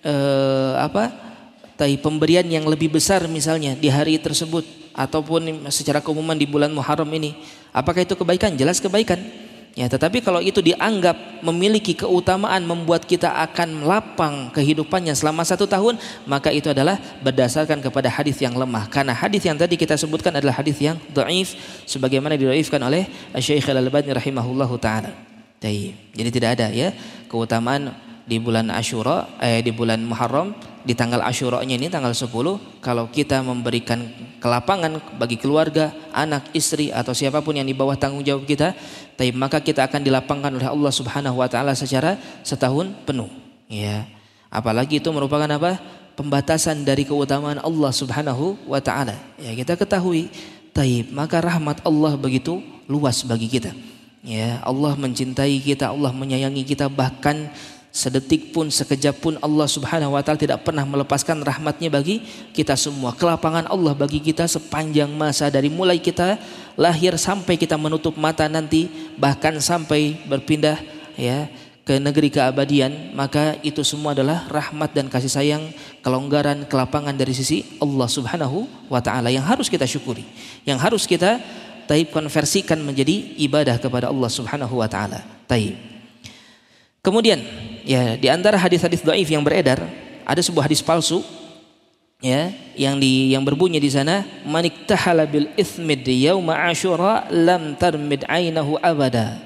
pemberian yang lebih besar misalnya di hari tersebut, ataupun secara keumuman di bulan Muharram ini. Apakah itu kebaikan? Jelas kebaikan. Ya, tetapi kalau itu dianggap memiliki keutamaan membuat kita akan lapang kehidupannya selama 1 tahun, maka itu adalah berdasarkan kepada hadis yang lemah. Karena hadis yang tadi kita sebutkan adalah hadis yang dhaif, sebagaimana didhaifkan oleh Syekh Al-Albani rahimahullahu taala. Jadi tidak ada, ya, keutamaan di bulan Asyura, di bulan Muharram, di tanggal Asyuranya ini tanggal 10, kalau kita memberikan kelapangan bagi keluarga, anak, istri, atau siapapun yang di bawah tanggung jawab kita, maka kita akan dilapangkan oleh Allah Subhanahu wa taala secara 1 tahun penuh, ya. Apalagi itu merupakan pembatasan dari keutamaan Allah Subhanahu wa taala. Ya, kita ketahui, maka rahmat Allah begitu luas bagi kita. Ya, Allah mencintai kita, Allah menyayangi kita, bahkan sedetik pun, sekejap pun Allah Subhanahu wa taala tidak pernah melepaskan rahmatnya bagi kita semua. Kelapangan Allah bagi kita sepanjang masa, dari mulai kita lahir sampai kita menutup mata nanti, bahkan sampai berpindah, ya, ke negeri keabadian, maka itu semua adalah rahmat dan kasih sayang, kelonggaran, kelapangan dari sisi Allah Subhanahu wa taala yang harus kita syukuri, yang harus kita konversikan menjadi ibadah kepada Allah Subhanahu wa taala. Kemudian, ya, di antara hadis-hadis dhaif yang beredar, ada sebuah hadis palsu, ya, yang berbunyi di sana, maniktahala bil itsmid yauma asyura lam tarmid ainahu abada.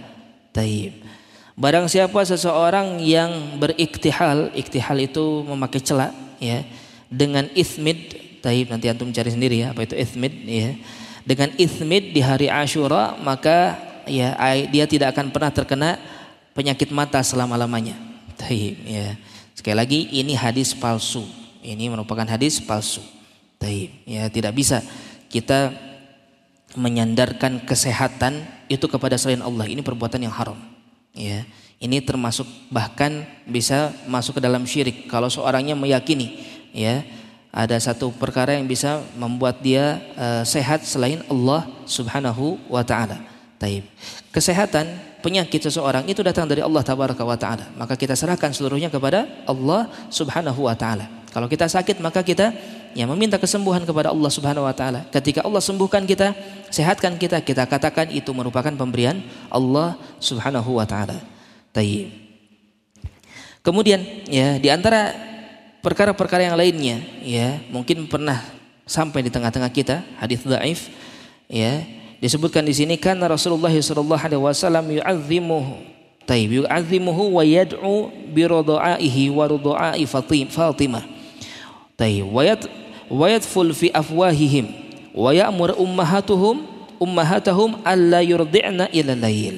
Barang siapa seseorang yang beriktihal, iktihal itu memakai celak, ya, dengan itsmid, nanti antum cari sendiri, ya, apa itu itsmid, ya. Dengan itsmid di hari Asyura, maka, ya, dia tidak akan pernah terkena penyakit mata selama-lamanya. Ya. Sekali lagi, ini hadis palsu. Ini merupakan hadis palsu. Ya, tidak bisa kita menyandarkan kesehatan itu kepada selain Allah. Ini perbuatan yang haram. Ya. Ini termasuk, bahkan bisa masuk ke dalam syirik kalau seorangnya meyakini, ya, ada satu perkara yang bisa membuat dia sehat selain Allah Subhanahu wa taala. Kesehatan, penyakit seseorang itu datang dari Allah Tabaraka wa taala, maka kita serahkan seluruhnya kepada Allah Subhanahu wa taala. Kalau kita sakit, maka kita, ya, meminta kesembuhan kepada Allah Subhanahu wa taala. Ketika Allah sembuhkan kita, sehatkan kita, kita katakan itu merupakan pemberian Allah Subhanahu wa taala. Kemudian, ya, di antara perkara-perkara yang lainnya, ya, mungkin pernah sampai di tengah-tengah kita, hadis dhaif, ya, disebutkan di sini, karena Rasulullah sallallahu alaihi wasallam yu'azzimuhu wa yad'u bi ridaihi wa ridai Fatimah. Wa yadful fi afwahihim wa ya'mur ummahatahum alla yurdi'na ila lail.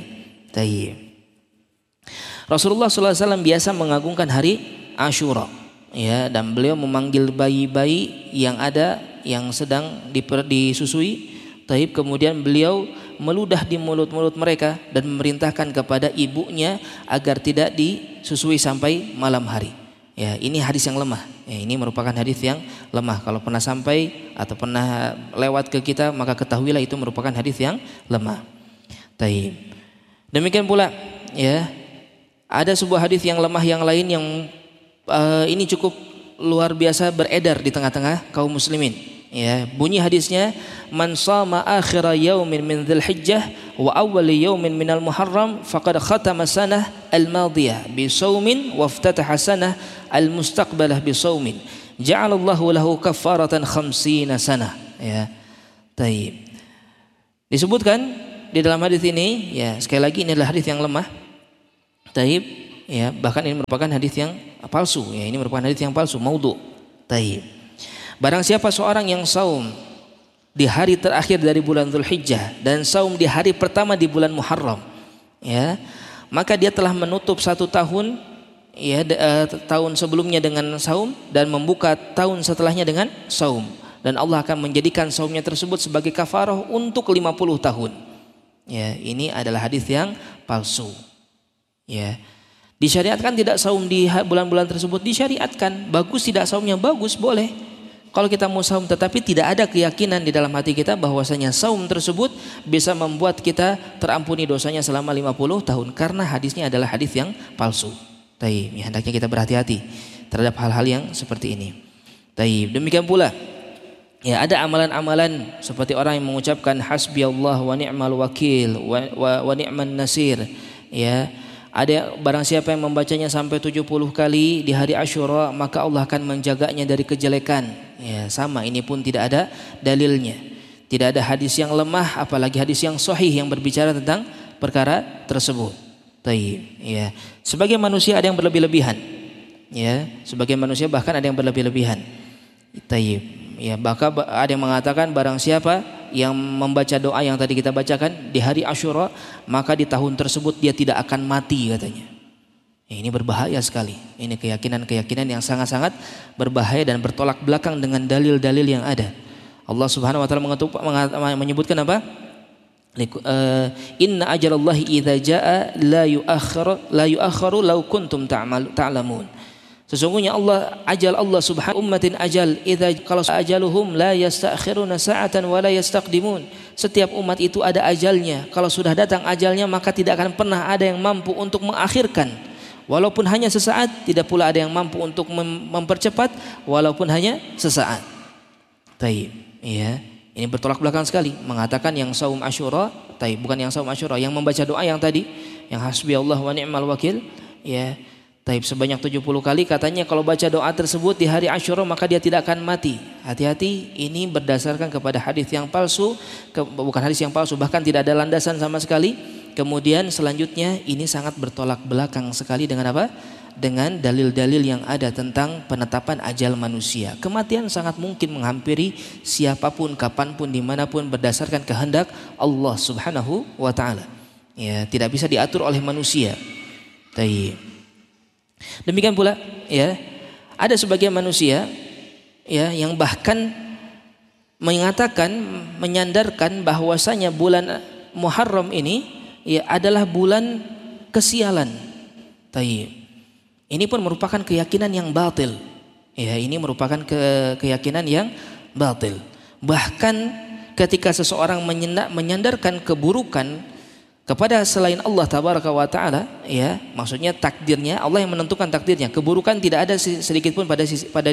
Rasulullah sallallahu alaihi wasallam biasa mengagungkan hari Asyura, ya, dan beliau memanggil bayi-bayi yang ada yang sedang disusui. Kemudian beliau meludah di mulut-mulut mereka dan memerintahkan kepada ibunya agar tidak disusui sampai malam hari. Ya, ini hadis yang lemah. Ya, ini merupakan hadis yang lemah. Kalau pernah sampai atau pernah lewat ke kita, maka ketahuilah itu merupakan hadis yang lemah. Demikian pula, ya, ada sebuah hadis yang lemah yang lain yang ini cukup luar biasa beredar di tengah-tengah kaum muslimin. Ya, bunyi hadisnya, man shama akhira yaumin min dzulhijjah wa awwal yaumin minal muharram faqad khatama sanah al-madiyah bi shaumin wa iftataha sanah al-mustaqbalah bi shaumin ja'alallahu lahu kaffaratan khamsina sanah. Ya. Taib. Disebutkan di dalam hadis ini, ya sekali lagi ini adalah hadis yang lemah. Taib, ya bahkan ini merupakan hadis yang palsu. Ya ini merupakan hadis yang palsu, maudhu. Taib. Barang siapa seorang yang saum di hari terakhir dari bulan Dzulhijjah dan saum di hari pertama di bulan Muharram, ya maka dia telah menutup 1 tahun, ya tahun sebelumnya dengan saum dan membuka tahun setelahnya dengan saum, dan Allah akan menjadikan saumnya tersebut sebagai kafarah untuk 50 tahun. Ya, ini adalah hadis yang palsu. Ya. Disyariatkan tidak saum di bulan-bulan tersebut, disyariatkan. Bagus tidak saumnya, bagus, boleh. Kalau kita mau saum tetapi tidak ada keyakinan di dalam hati kita bahwasanya saum tersebut bisa membuat kita terampuni dosanya selama 50 tahun, karena hadisnya adalah hadis yang palsu. Taib, ya, hendaknya kita berhati-hati terhadap hal-hal yang seperti ini. Taib, demikian pula ya ada amalan-amalan seperti orang yang mengucapkan hasbiyallah wa ni'mal wakil wa ni'man nasir. Ya, ada barang siapa yang membacanya sampai 70 kali di hari Asyura, maka Allah akan menjaganya dari kejelekan. Ya, sama, ini pun tidak ada dalilnya. Tidak ada hadis yang lemah apalagi hadis yang sahih yang berbicara tentang perkara tersebut. Taib, ya. Sebagai manusia ada yang berlebih-lebihan. Ya, sebagai manusia bahkan ada yang berlebih-lebihan. Taib. Ya, bahkan ada yang mengatakan barang siapa yang membaca doa yang tadi kita bacakan di hari Asyura, maka di tahun tersebut dia tidak akan mati katanya. Ya, ini berbahaya sekali. Ini keyakinan-keyakinan yang sangat-sangat berbahaya dan bertolak belakang dengan dalil-dalil yang ada. Allah Subhanahu wa taala menyebutkan apa? Inna ajalallahi idza jaa la yu'akhkharu law kuntum ta'lamun. Sesungguhnya ajal Allah subhanahu ummatin ajal idza kalau ajaluhum la yastakhiruna sa'atan wa la yastaqdimun. Setiap umat itu ada ajalnya. Kalau sudah datang ajalnya maka tidak akan pernah ada yang mampu untuk mengakhirkan. Walaupun hanya sesaat, tidak pula ada yang mampu untuk mempercepat walaupun hanya sesaat. Taib, ya. Ini bertolak belakang sekali, mengatakan yang saum Asyura, taib, bukan yang saum Asyura, yang membaca doa yang tadi, yang hasbiyallah wa ni'mal wakil, ya. Taib sebanyak 70 kali, katanya kalau baca doa tersebut di hari Asyura maka dia tidak akan mati. Hati-hati, ini berdasarkan kepada hadis yang palsu, bukan hadis yang palsu, bahkan tidak ada landasan sama sekali. Kemudian selanjutnya ini sangat bertolak belakang sekali dengan apa? Dengan dalil-dalil yang ada tentang penetapan ajal manusia. Kematian sangat mungkin menghampiri siapapun, kapanpun, dimanapun berdasarkan kehendak Allah Subhanahu wa taala. Ya, tidak bisa diatur oleh manusia. Taib. Demikian pula ya ada sebagian manusia ya yang bahkan mengatakan, menyandarkan bahwasanya bulan Muharram ini ya adalah bulan kesialan. Taib. Ini pun merupakan keyakinan yang batil. Ya, ini merupakan keyakinan yang batil. Bahkan ketika seseorang menyandarkan keburukan kepada selain Allah tabaraka wa taala, ya, maksudnya takdirnya, Allah yang menentukan takdirnya. Keburukan tidak ada sedikit pun pada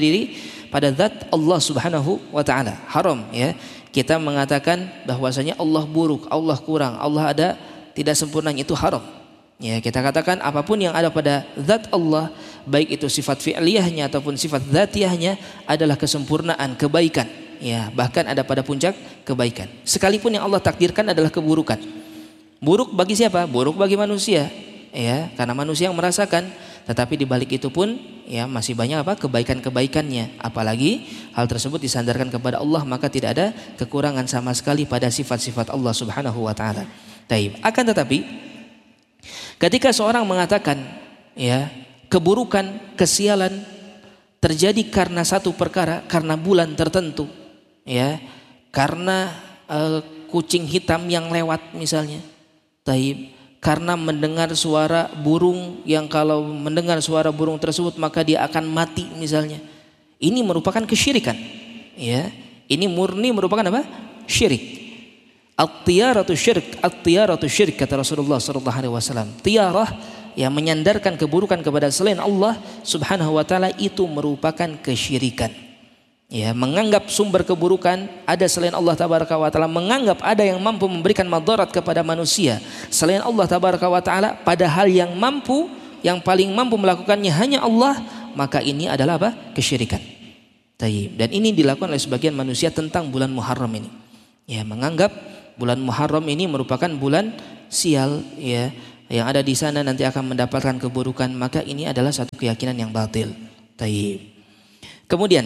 zat Allah Subhanahu wa taala. Haram, ya. Kita mengatakan bahwasanya Allah buruk, Allah kurang, Allah ada tidak sempurnanya, itu haram. Ya, kita katakan apapun yang ada pada zat Allah, baik itu sifat fi'liyahnya ataupun sifat dzatiyahnya adalah kesempurnaan, kebaikan. Ya, bahkan ada pada puncak kebaikan. Sekalipun yang Allah takdirkan adalah keburukan. Buruk bagi siapa? Buruk bagi manusia. Ya, karena manusia yang merasakan. Tetapi di balik itu pun ya masih banyak apa? Kebaikan-kebaikannya. Apalagi hal tersebut disandarkan kepada Allah, maka tidak ada kekurangan sama sekali pada sifat-sifat Allah Subhanahu wa taala. Taib. Akan tetapi ketika seorang mengatakan ya keburukan, kesialan terjadi karena satu perkara, karena bulan tertentu, ya, karena kucing hitam yang lewat misalnya. Taib, karena mendengar suara burung yang kalau mendengar suara burung tersebut maka dia akan mati misalnya. Ini merupakan kesyirikan. Ya, ini murni merupakan apa? Syirik. At-tiyaratu syirik kata Rasulullah sallallahu alaihi wasallam. Tiyarah yang menyandarkan keburukan kepada selain Allah Subhanahu wa taala itu merupakan kesyirikan. Ya, menganggap sumber keburukan ada selain Allah tabaraka wa taala, menganggap ada yang mampu memberikan madarat kepada manusia selain Allah tabaraka wa taala, padahal yang paling mampu melakukannya hanya Allah, maka ini adalah apa? Kesyirikan. Taib. Dan ini dilakukan oleh sebagian manusia tentang bulan Muharram ini. Ya, menganggap bulan Muharram ini merupakan bulan sial, ya, yang ada di sana nanti akan mendapatkan keburukan. Maka ini adalah satu keyakinan yang batil. Taib. Kemudian,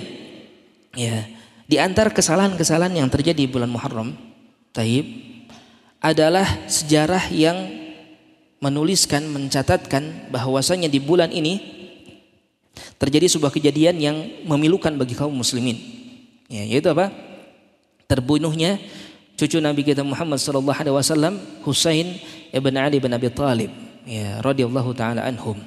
ya, di antara kesalahan-kesalahan yang terjadi di bulan Muharram, taib, adalah sejarah yang menuliskan, mencatatkan bahwasanya di bulan ini terjadi sebuah kejadian yang memilukan bagi kaum muslimin. Ya, yaitu apa? Terbunuhnya cucu Nabi kita Muhammad sallallahu alaihi wasallam, Husain ibn Ali bin Abi Thalib, ya, radhiyallahu taala anhum.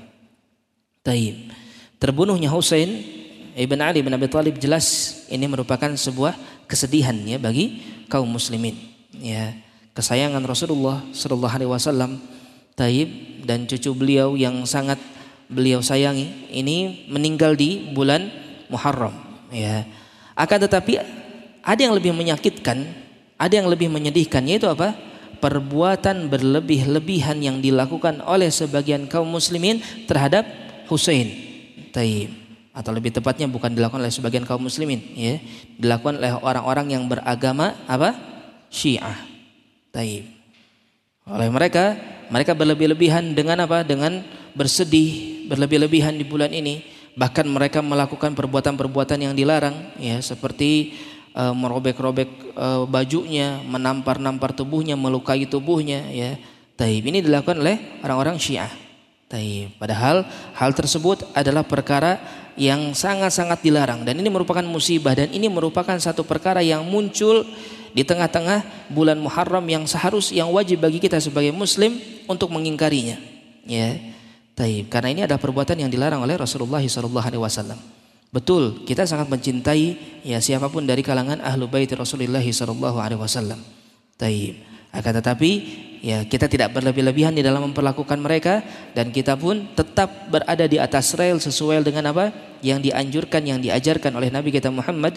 Taib. Terbunuhnya Husain ibn Ali bin Abi Thalib jelas ini merupakan sebuah kesedihan, ya, bagi kaum muslimin. Ya, kesayangan Rasulullah sallallahu alaihi wasallam, taib, dan cucu beliau yang sangat beliau sayangi ini meninggal di bulan Muharram, ya. Akan tetapi ada yang lebih menyakitkan, ada yang lebih menyedihkan, yaitu apa? Perbuatan berlebih-lebihan yang dilakukan oleh sebagian kaum muslimin terhadap Husain, taib. Atau lebih tepatnya bukan dilakukan oleh sebagian kaum muslimin, ya, dilakukan oleh orang-orang yang beragama apa? Syiah, taib. Oleh mereka berlebih-lebihan dengan apa? Dengan bersedih berlebih-lebihan di bulan ini. Bahkan mereka melakukan perbuatan-perbuatan yang dilarang, ya, seperti merobek-robek bajunya, menampar-nampar tubuhnya, melukai tubuhnya, ya. Taib. Ini dilakukan oleh orang-orang Syiah. Taib. Padahal hal tersebut adalah perkara yang sangat-sangat dilarang, dan ini merupakan musibah, dan ini merupakan satu perkara yang muncul di tengah-tengah bulan Muharram yang wajib bagi kita sebagai muslim untuk mengingkarinya, ya. Taib. Karena ini adalah perbuatan yang dilarang oleh Rasulullah SAW. Betul, kita sangat mencintai, ya, siapapun dari kalangan ahlu bait Rasulullah SAW. Taib. Akan tetapi, ya, kita tidak berlebih-lebihan di dalam memperlakukan mereka, dan kita pun tetap berada di atas rel sesuai dengan apa yang dianjurkan, yang diajarkan oleh Nabi kita Muhammad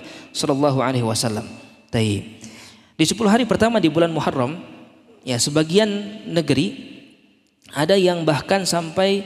SAW. Taib. Di 10 hari pertama di bulan Muharram, ya, sebagian negeri ada yang bahkan sampai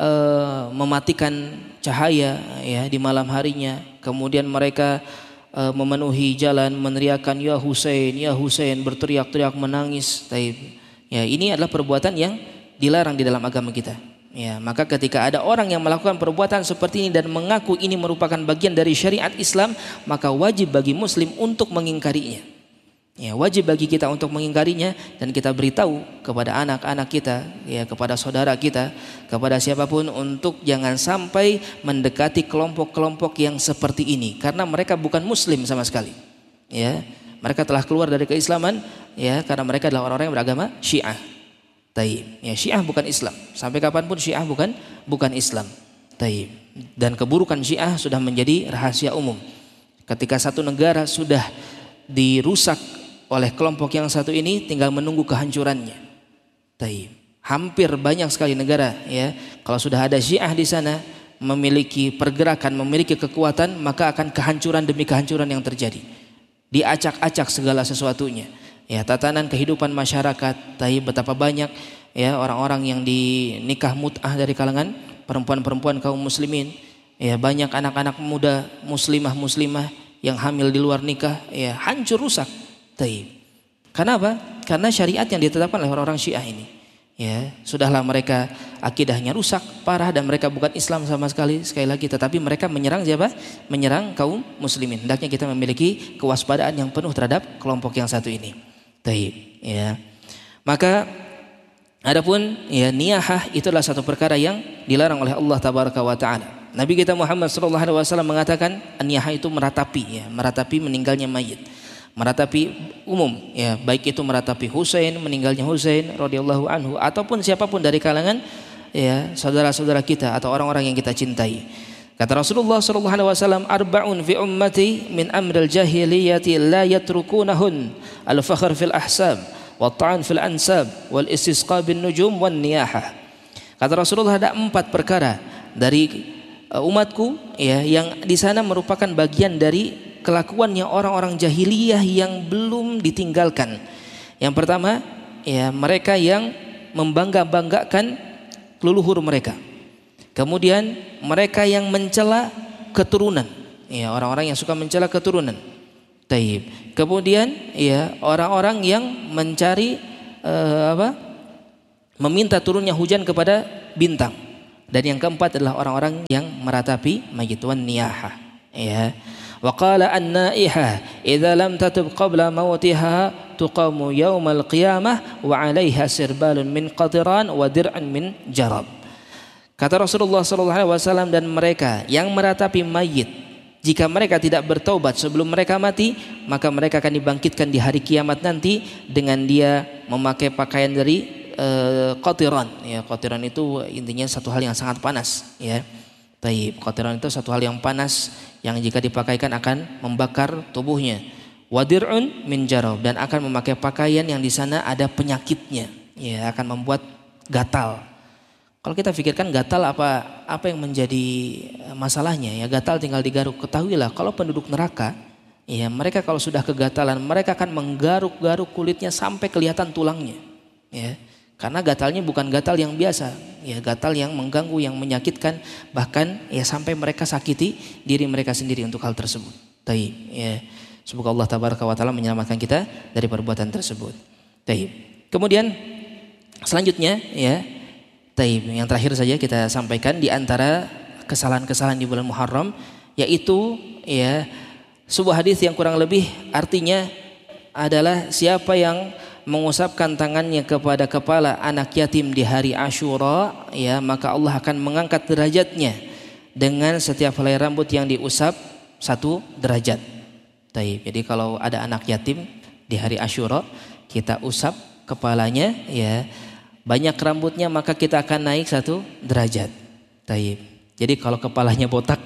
mematikan cahaya, ya, di malam harinya. Kemudian mereka memenuhi jalan meneriakkan ya Husain, berteriak-teriak, menangis. Taib. Ya, ini adalah perbuatan yang dilarang di dalam agama kita. Ya, maka ketika ada orang yang melakukan perbuatan seperti ini dan mengaku ini merupakan bagian dari syariat Islam, maka wajib bagi muslim untuk mengingkarinya. Ya, wajib bagi kita untuk mengingkarinya, dan kita beritahu kepada anak-anak kita, ya, kepada saudara kita, kepada siapapun, untuk jangan sampai mendekati kelompok-kelompok yang seperti ini, karena mereka bukan muslim sama sekali. Ya, mereka telah keluar dari keislaman, ya, karena mereka adalah orang-orang yang beragama Syiah. Taib. Ya, Syiah bukan Islam. Sampai kapanpun Syiah bukan Islam. Taib. Dan keburukan Syiah sudah menjadi rahasia umum. Ketika satu negara sudah dirusak oleh kelompok yang satu ini, tinggal menunggu kehancurannya. Taib. Hampir banyak sekali negara, ya, kalau sudah ada Syiah di sana, memiliki pergerakan, memiliki kekuatan, maka akan kehancuran demi kehancuran yang terjadi. Diacak-acak segala sesuatunya. Ya, tatanan kehidupan masyarakat. Taib. Betapa banyak, ya, orang-orang yang dinikah mut'ah dari kalangan perempuan-perempuan kaum muslimin. Ya, banyak anak-anak muda muslimah yang hamil di luar nikah, ya, hancur rusak. Taib. Karena apa? Karena syariat yang ditetapkan oleh orang-orang Syiah ini, ya, sudahlah mereka akidahnya rusak parah, dan mereka bukan Islam sama sekali lagi, tetapi mereka menyerang siapa? Menyerang kaum muslimin. Hendaknya kita memiliki kewaspadaan yang penuh terhadap kelompok yang satu ini. Taib. Ya. Maka adapun, ya, niyahah itu adalah satu perkara yang dilarang oleh Allah tabaraka wa taala. Nabi kita Muhammad SAW mengatakan niyahah itu meratapi, ya, meratapi meninggalnya mayit. Meratapi umum, ya, baik itu meratapi Husain, meninggalnya Husain radhiyallahu anhu, ataupun siapapun dari kalangan, ya, saudara-saudara kita atau orang-orang yang kita cintai. Kata Rasulullah SAW, arba'un fi ummati min amril jahiliyati la yatrukunahun, al-fakhr fil ahsab, wa ta'an fil ansab, wal istisqa bin nujum, wan niyahah. Kata Rasulullah, ada 4 perkara dari umatku, ya, yang di sana merupakan bagian dari kelakuannya orang-orang jahiliyah yang belum ditinggalkan. Yang pertama, ya, mereka yang membangga-banggakan leluhur mereka. Kemudian mereka yang mencela keturunan, ya orang-orang yang suka mencela keturunan. Taib. Kemudian ya orang-orang yang mencari meminta turunnya hujan kepada bintang. Dan yang keempat adalah orang-orang yang meratapi mayit wan niyaha. Ya. Wa qala an-naiha idza lam tatub qabla mautiha tuqamu yaumal qiyamah wa 'alaiha sirbalun min qatiran wa dir'an min jarab. Kata Rasulullah sallallahu alaihi wasallam, dan mereka yang meratapi mayit, jika mereka tidak bertaubat sebelum mereka mati, maka mereka akan dibangkitkan di hari kiamat nanti dengan dia memakai pakaian dari qatiran. Ya, qatiran itu intinya satu hal yang sangat panas, ya. Taib. Qatiran itu satu hal yang panas yang jika dipakaikan akan membakar tubuhnya. Wadir'un min jarab, dan akan memakai pakaian yang di sana ada penyakitnya, ya, akan membuat gatal. Kalau kita pikirkan gatal apa yang menjadi masalahnya, ya gatal tinggal digaruk. Ketahuilah kalau penduduk neraka, ya mereka kalau sudah kegatalan mereka akan menggaruk-garuk kulitnya sampai kelihatan tulangnya, ya. Karena gatalnya bukan gatal yang biasa, ya gatal yang mengganggu, yang menyakitkan, bahkan ya sampai mereka sakiti diri mereka sendiri untuk hal tersebut. Taib, ya. Semoga Allah tabaraka wa taala menyelamatkan kita dari perbuatan tersebut. Taib. Kemudian selanjutnya, ya. Taib, yang terakhir saja kita sampaikan di antara kesalahan-kesalahan di bulan Muharram, yaitu ya sebuah hadis yang kurang lebih artinya adalah siapa yang mengusapkan tangannya kepada kepala anak yatim di hari Asyura, ya maka Allah akan mengangkat derajatnya dengan setiap helai rambut yang diusap 1 derajat. Taib. Jadi kalau ada anak yatim di hari Asyura, kita usap kepalanya, ya banyak rambutnya, maka kita akan naik 1 derajat. Taib. Jadi kalau kepalanya botak,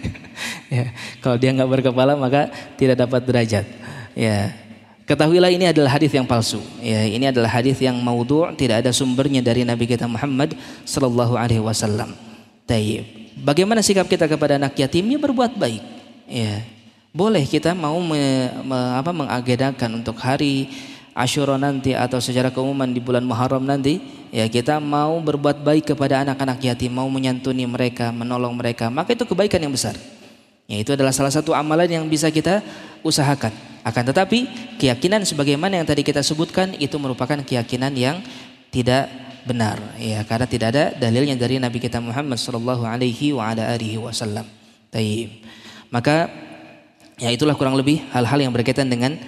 ya, kalau dia nggak berkepala maka tidak dapat derajat. Ya, ketahuilah ini adalah hadis yang palsu. Ya, ini adalah hadis yang maudhu', tidak ada sumbernya dari Nabi kita Muhammad sallallahu alaihi wasallam. Taib. Bagaimana sikap kita kepada anak yatim? Ya berbuat baik. Ya, boleh kita mau mengagendakan untuk hari Asyura nanti atau secara keumuman di bulan Muharram nanti, ya kita mau berbuat baik kepada anak-anak yatim, mau menyantuni mereka, menolong mereka, maka itu kebaikan yang besar. Ya, itu adalah salah satu amalan yang bisa kita usahakan. Akan tetapi keyakinan sebagaimana yang tadi kita sebutkan itu merupakan keyakinan yang tidak benar, ya karena tidak ada dalilnya dari Nabi kita Muhammad sallallahu alaihi wasallam. Taib. Maka ya itulah kurang lebih hal-hal yang berkaitan dengan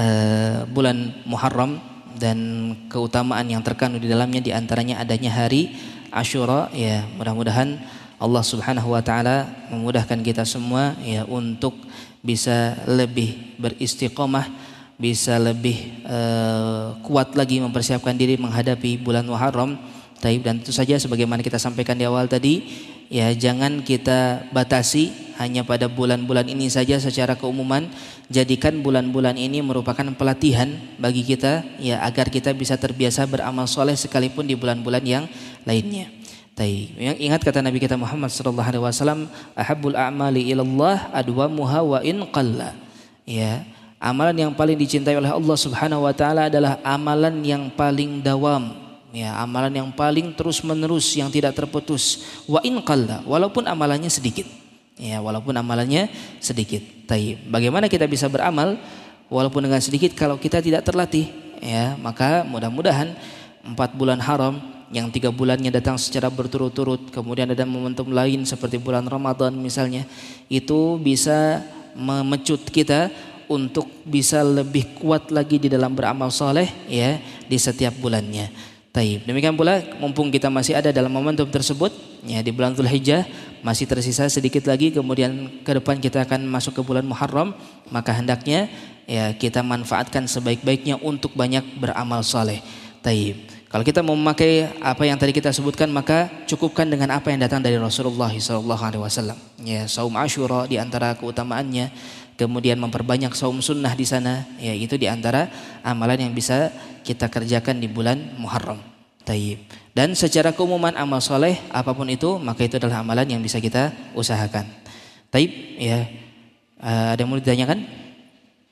bulan Muharram dan keutamaan yang terkandung di dalamnya, di antaranya adanya hari Asyura. Ya, mudah-mudahan Allah Subhanahu wa taala memudahkan kita semua ya untuk bisa lebih beristiqomah, bisa lebih kuat lagi mempersiapkan diri menghadapi bulan Muharram. Taib. Dan tentu saja sebagaimana kita sampaikan di awal tadi, ya jangan kita batasi hanya pada bulan-bulan ini saja secara keumuman. Jadikan bulan-bulan ini merupakan pelatihan bagi kita, ya agar kita bisa terbiasa beramal soleh sekalipun di bulan-bulan yang lainnya. Taib. Ingat kata Nabi kita Muhammad sallallahu alaihi wasallam, ahabbul a'mali ilallah adwamuha wa in qalla. Ya, amalan yang paling dicintai oleh Allah Subhanahu wa taala adalah amalan yang paling dawam. Ya, amalan yang paling terus menerus, yang tidak terputus. Wa in qalla, walaupun amalannya sedikit. Ya, walaupun amalannya sedikit. Taib. Bagaimana kita bisa beramal walaupun dengan sedikit kalau kita tidak terlatih? Ya, maka mudah-mudahan 4 bulan haram yang 3 bulannya datang secara berturut-turut, kemudian ada momentum lain seperti bulan Ramadan misalnya, itu bisa memecut kita untuk bisa lebih kuat lagi di dalam beramal soleh, ya di setiap bulannya. Taib. Demikian pula mumpung kita masih ada dalam momentum tersebut, ya di bulan Dzulhijjah masih tersisa sedikit lagi, kemudian ke depan kita akan masuk ke bulan Muharram, maka hendaknya ya kita manfaatkan sebaik-baiknya untuk banyak beramal soleh. Taib. Kalau kita mau memakai apa yang tadi kita sebutkan, maka cukupkan dengan apa yang datang dari Rasulullah SAW. Ya, saum Asyura di antara keutamaannya, kemudian memperbanyak saum sunnah di sana, ya itu di antara amalan yang bisa kita kerjakan di bulan Muharram. Taib. Dan secara keumuman amal soleh apapun itu, maka itu adalah amalan yang bisa kita usahakan. Taib. Ya, ada yang mau ditanyakan?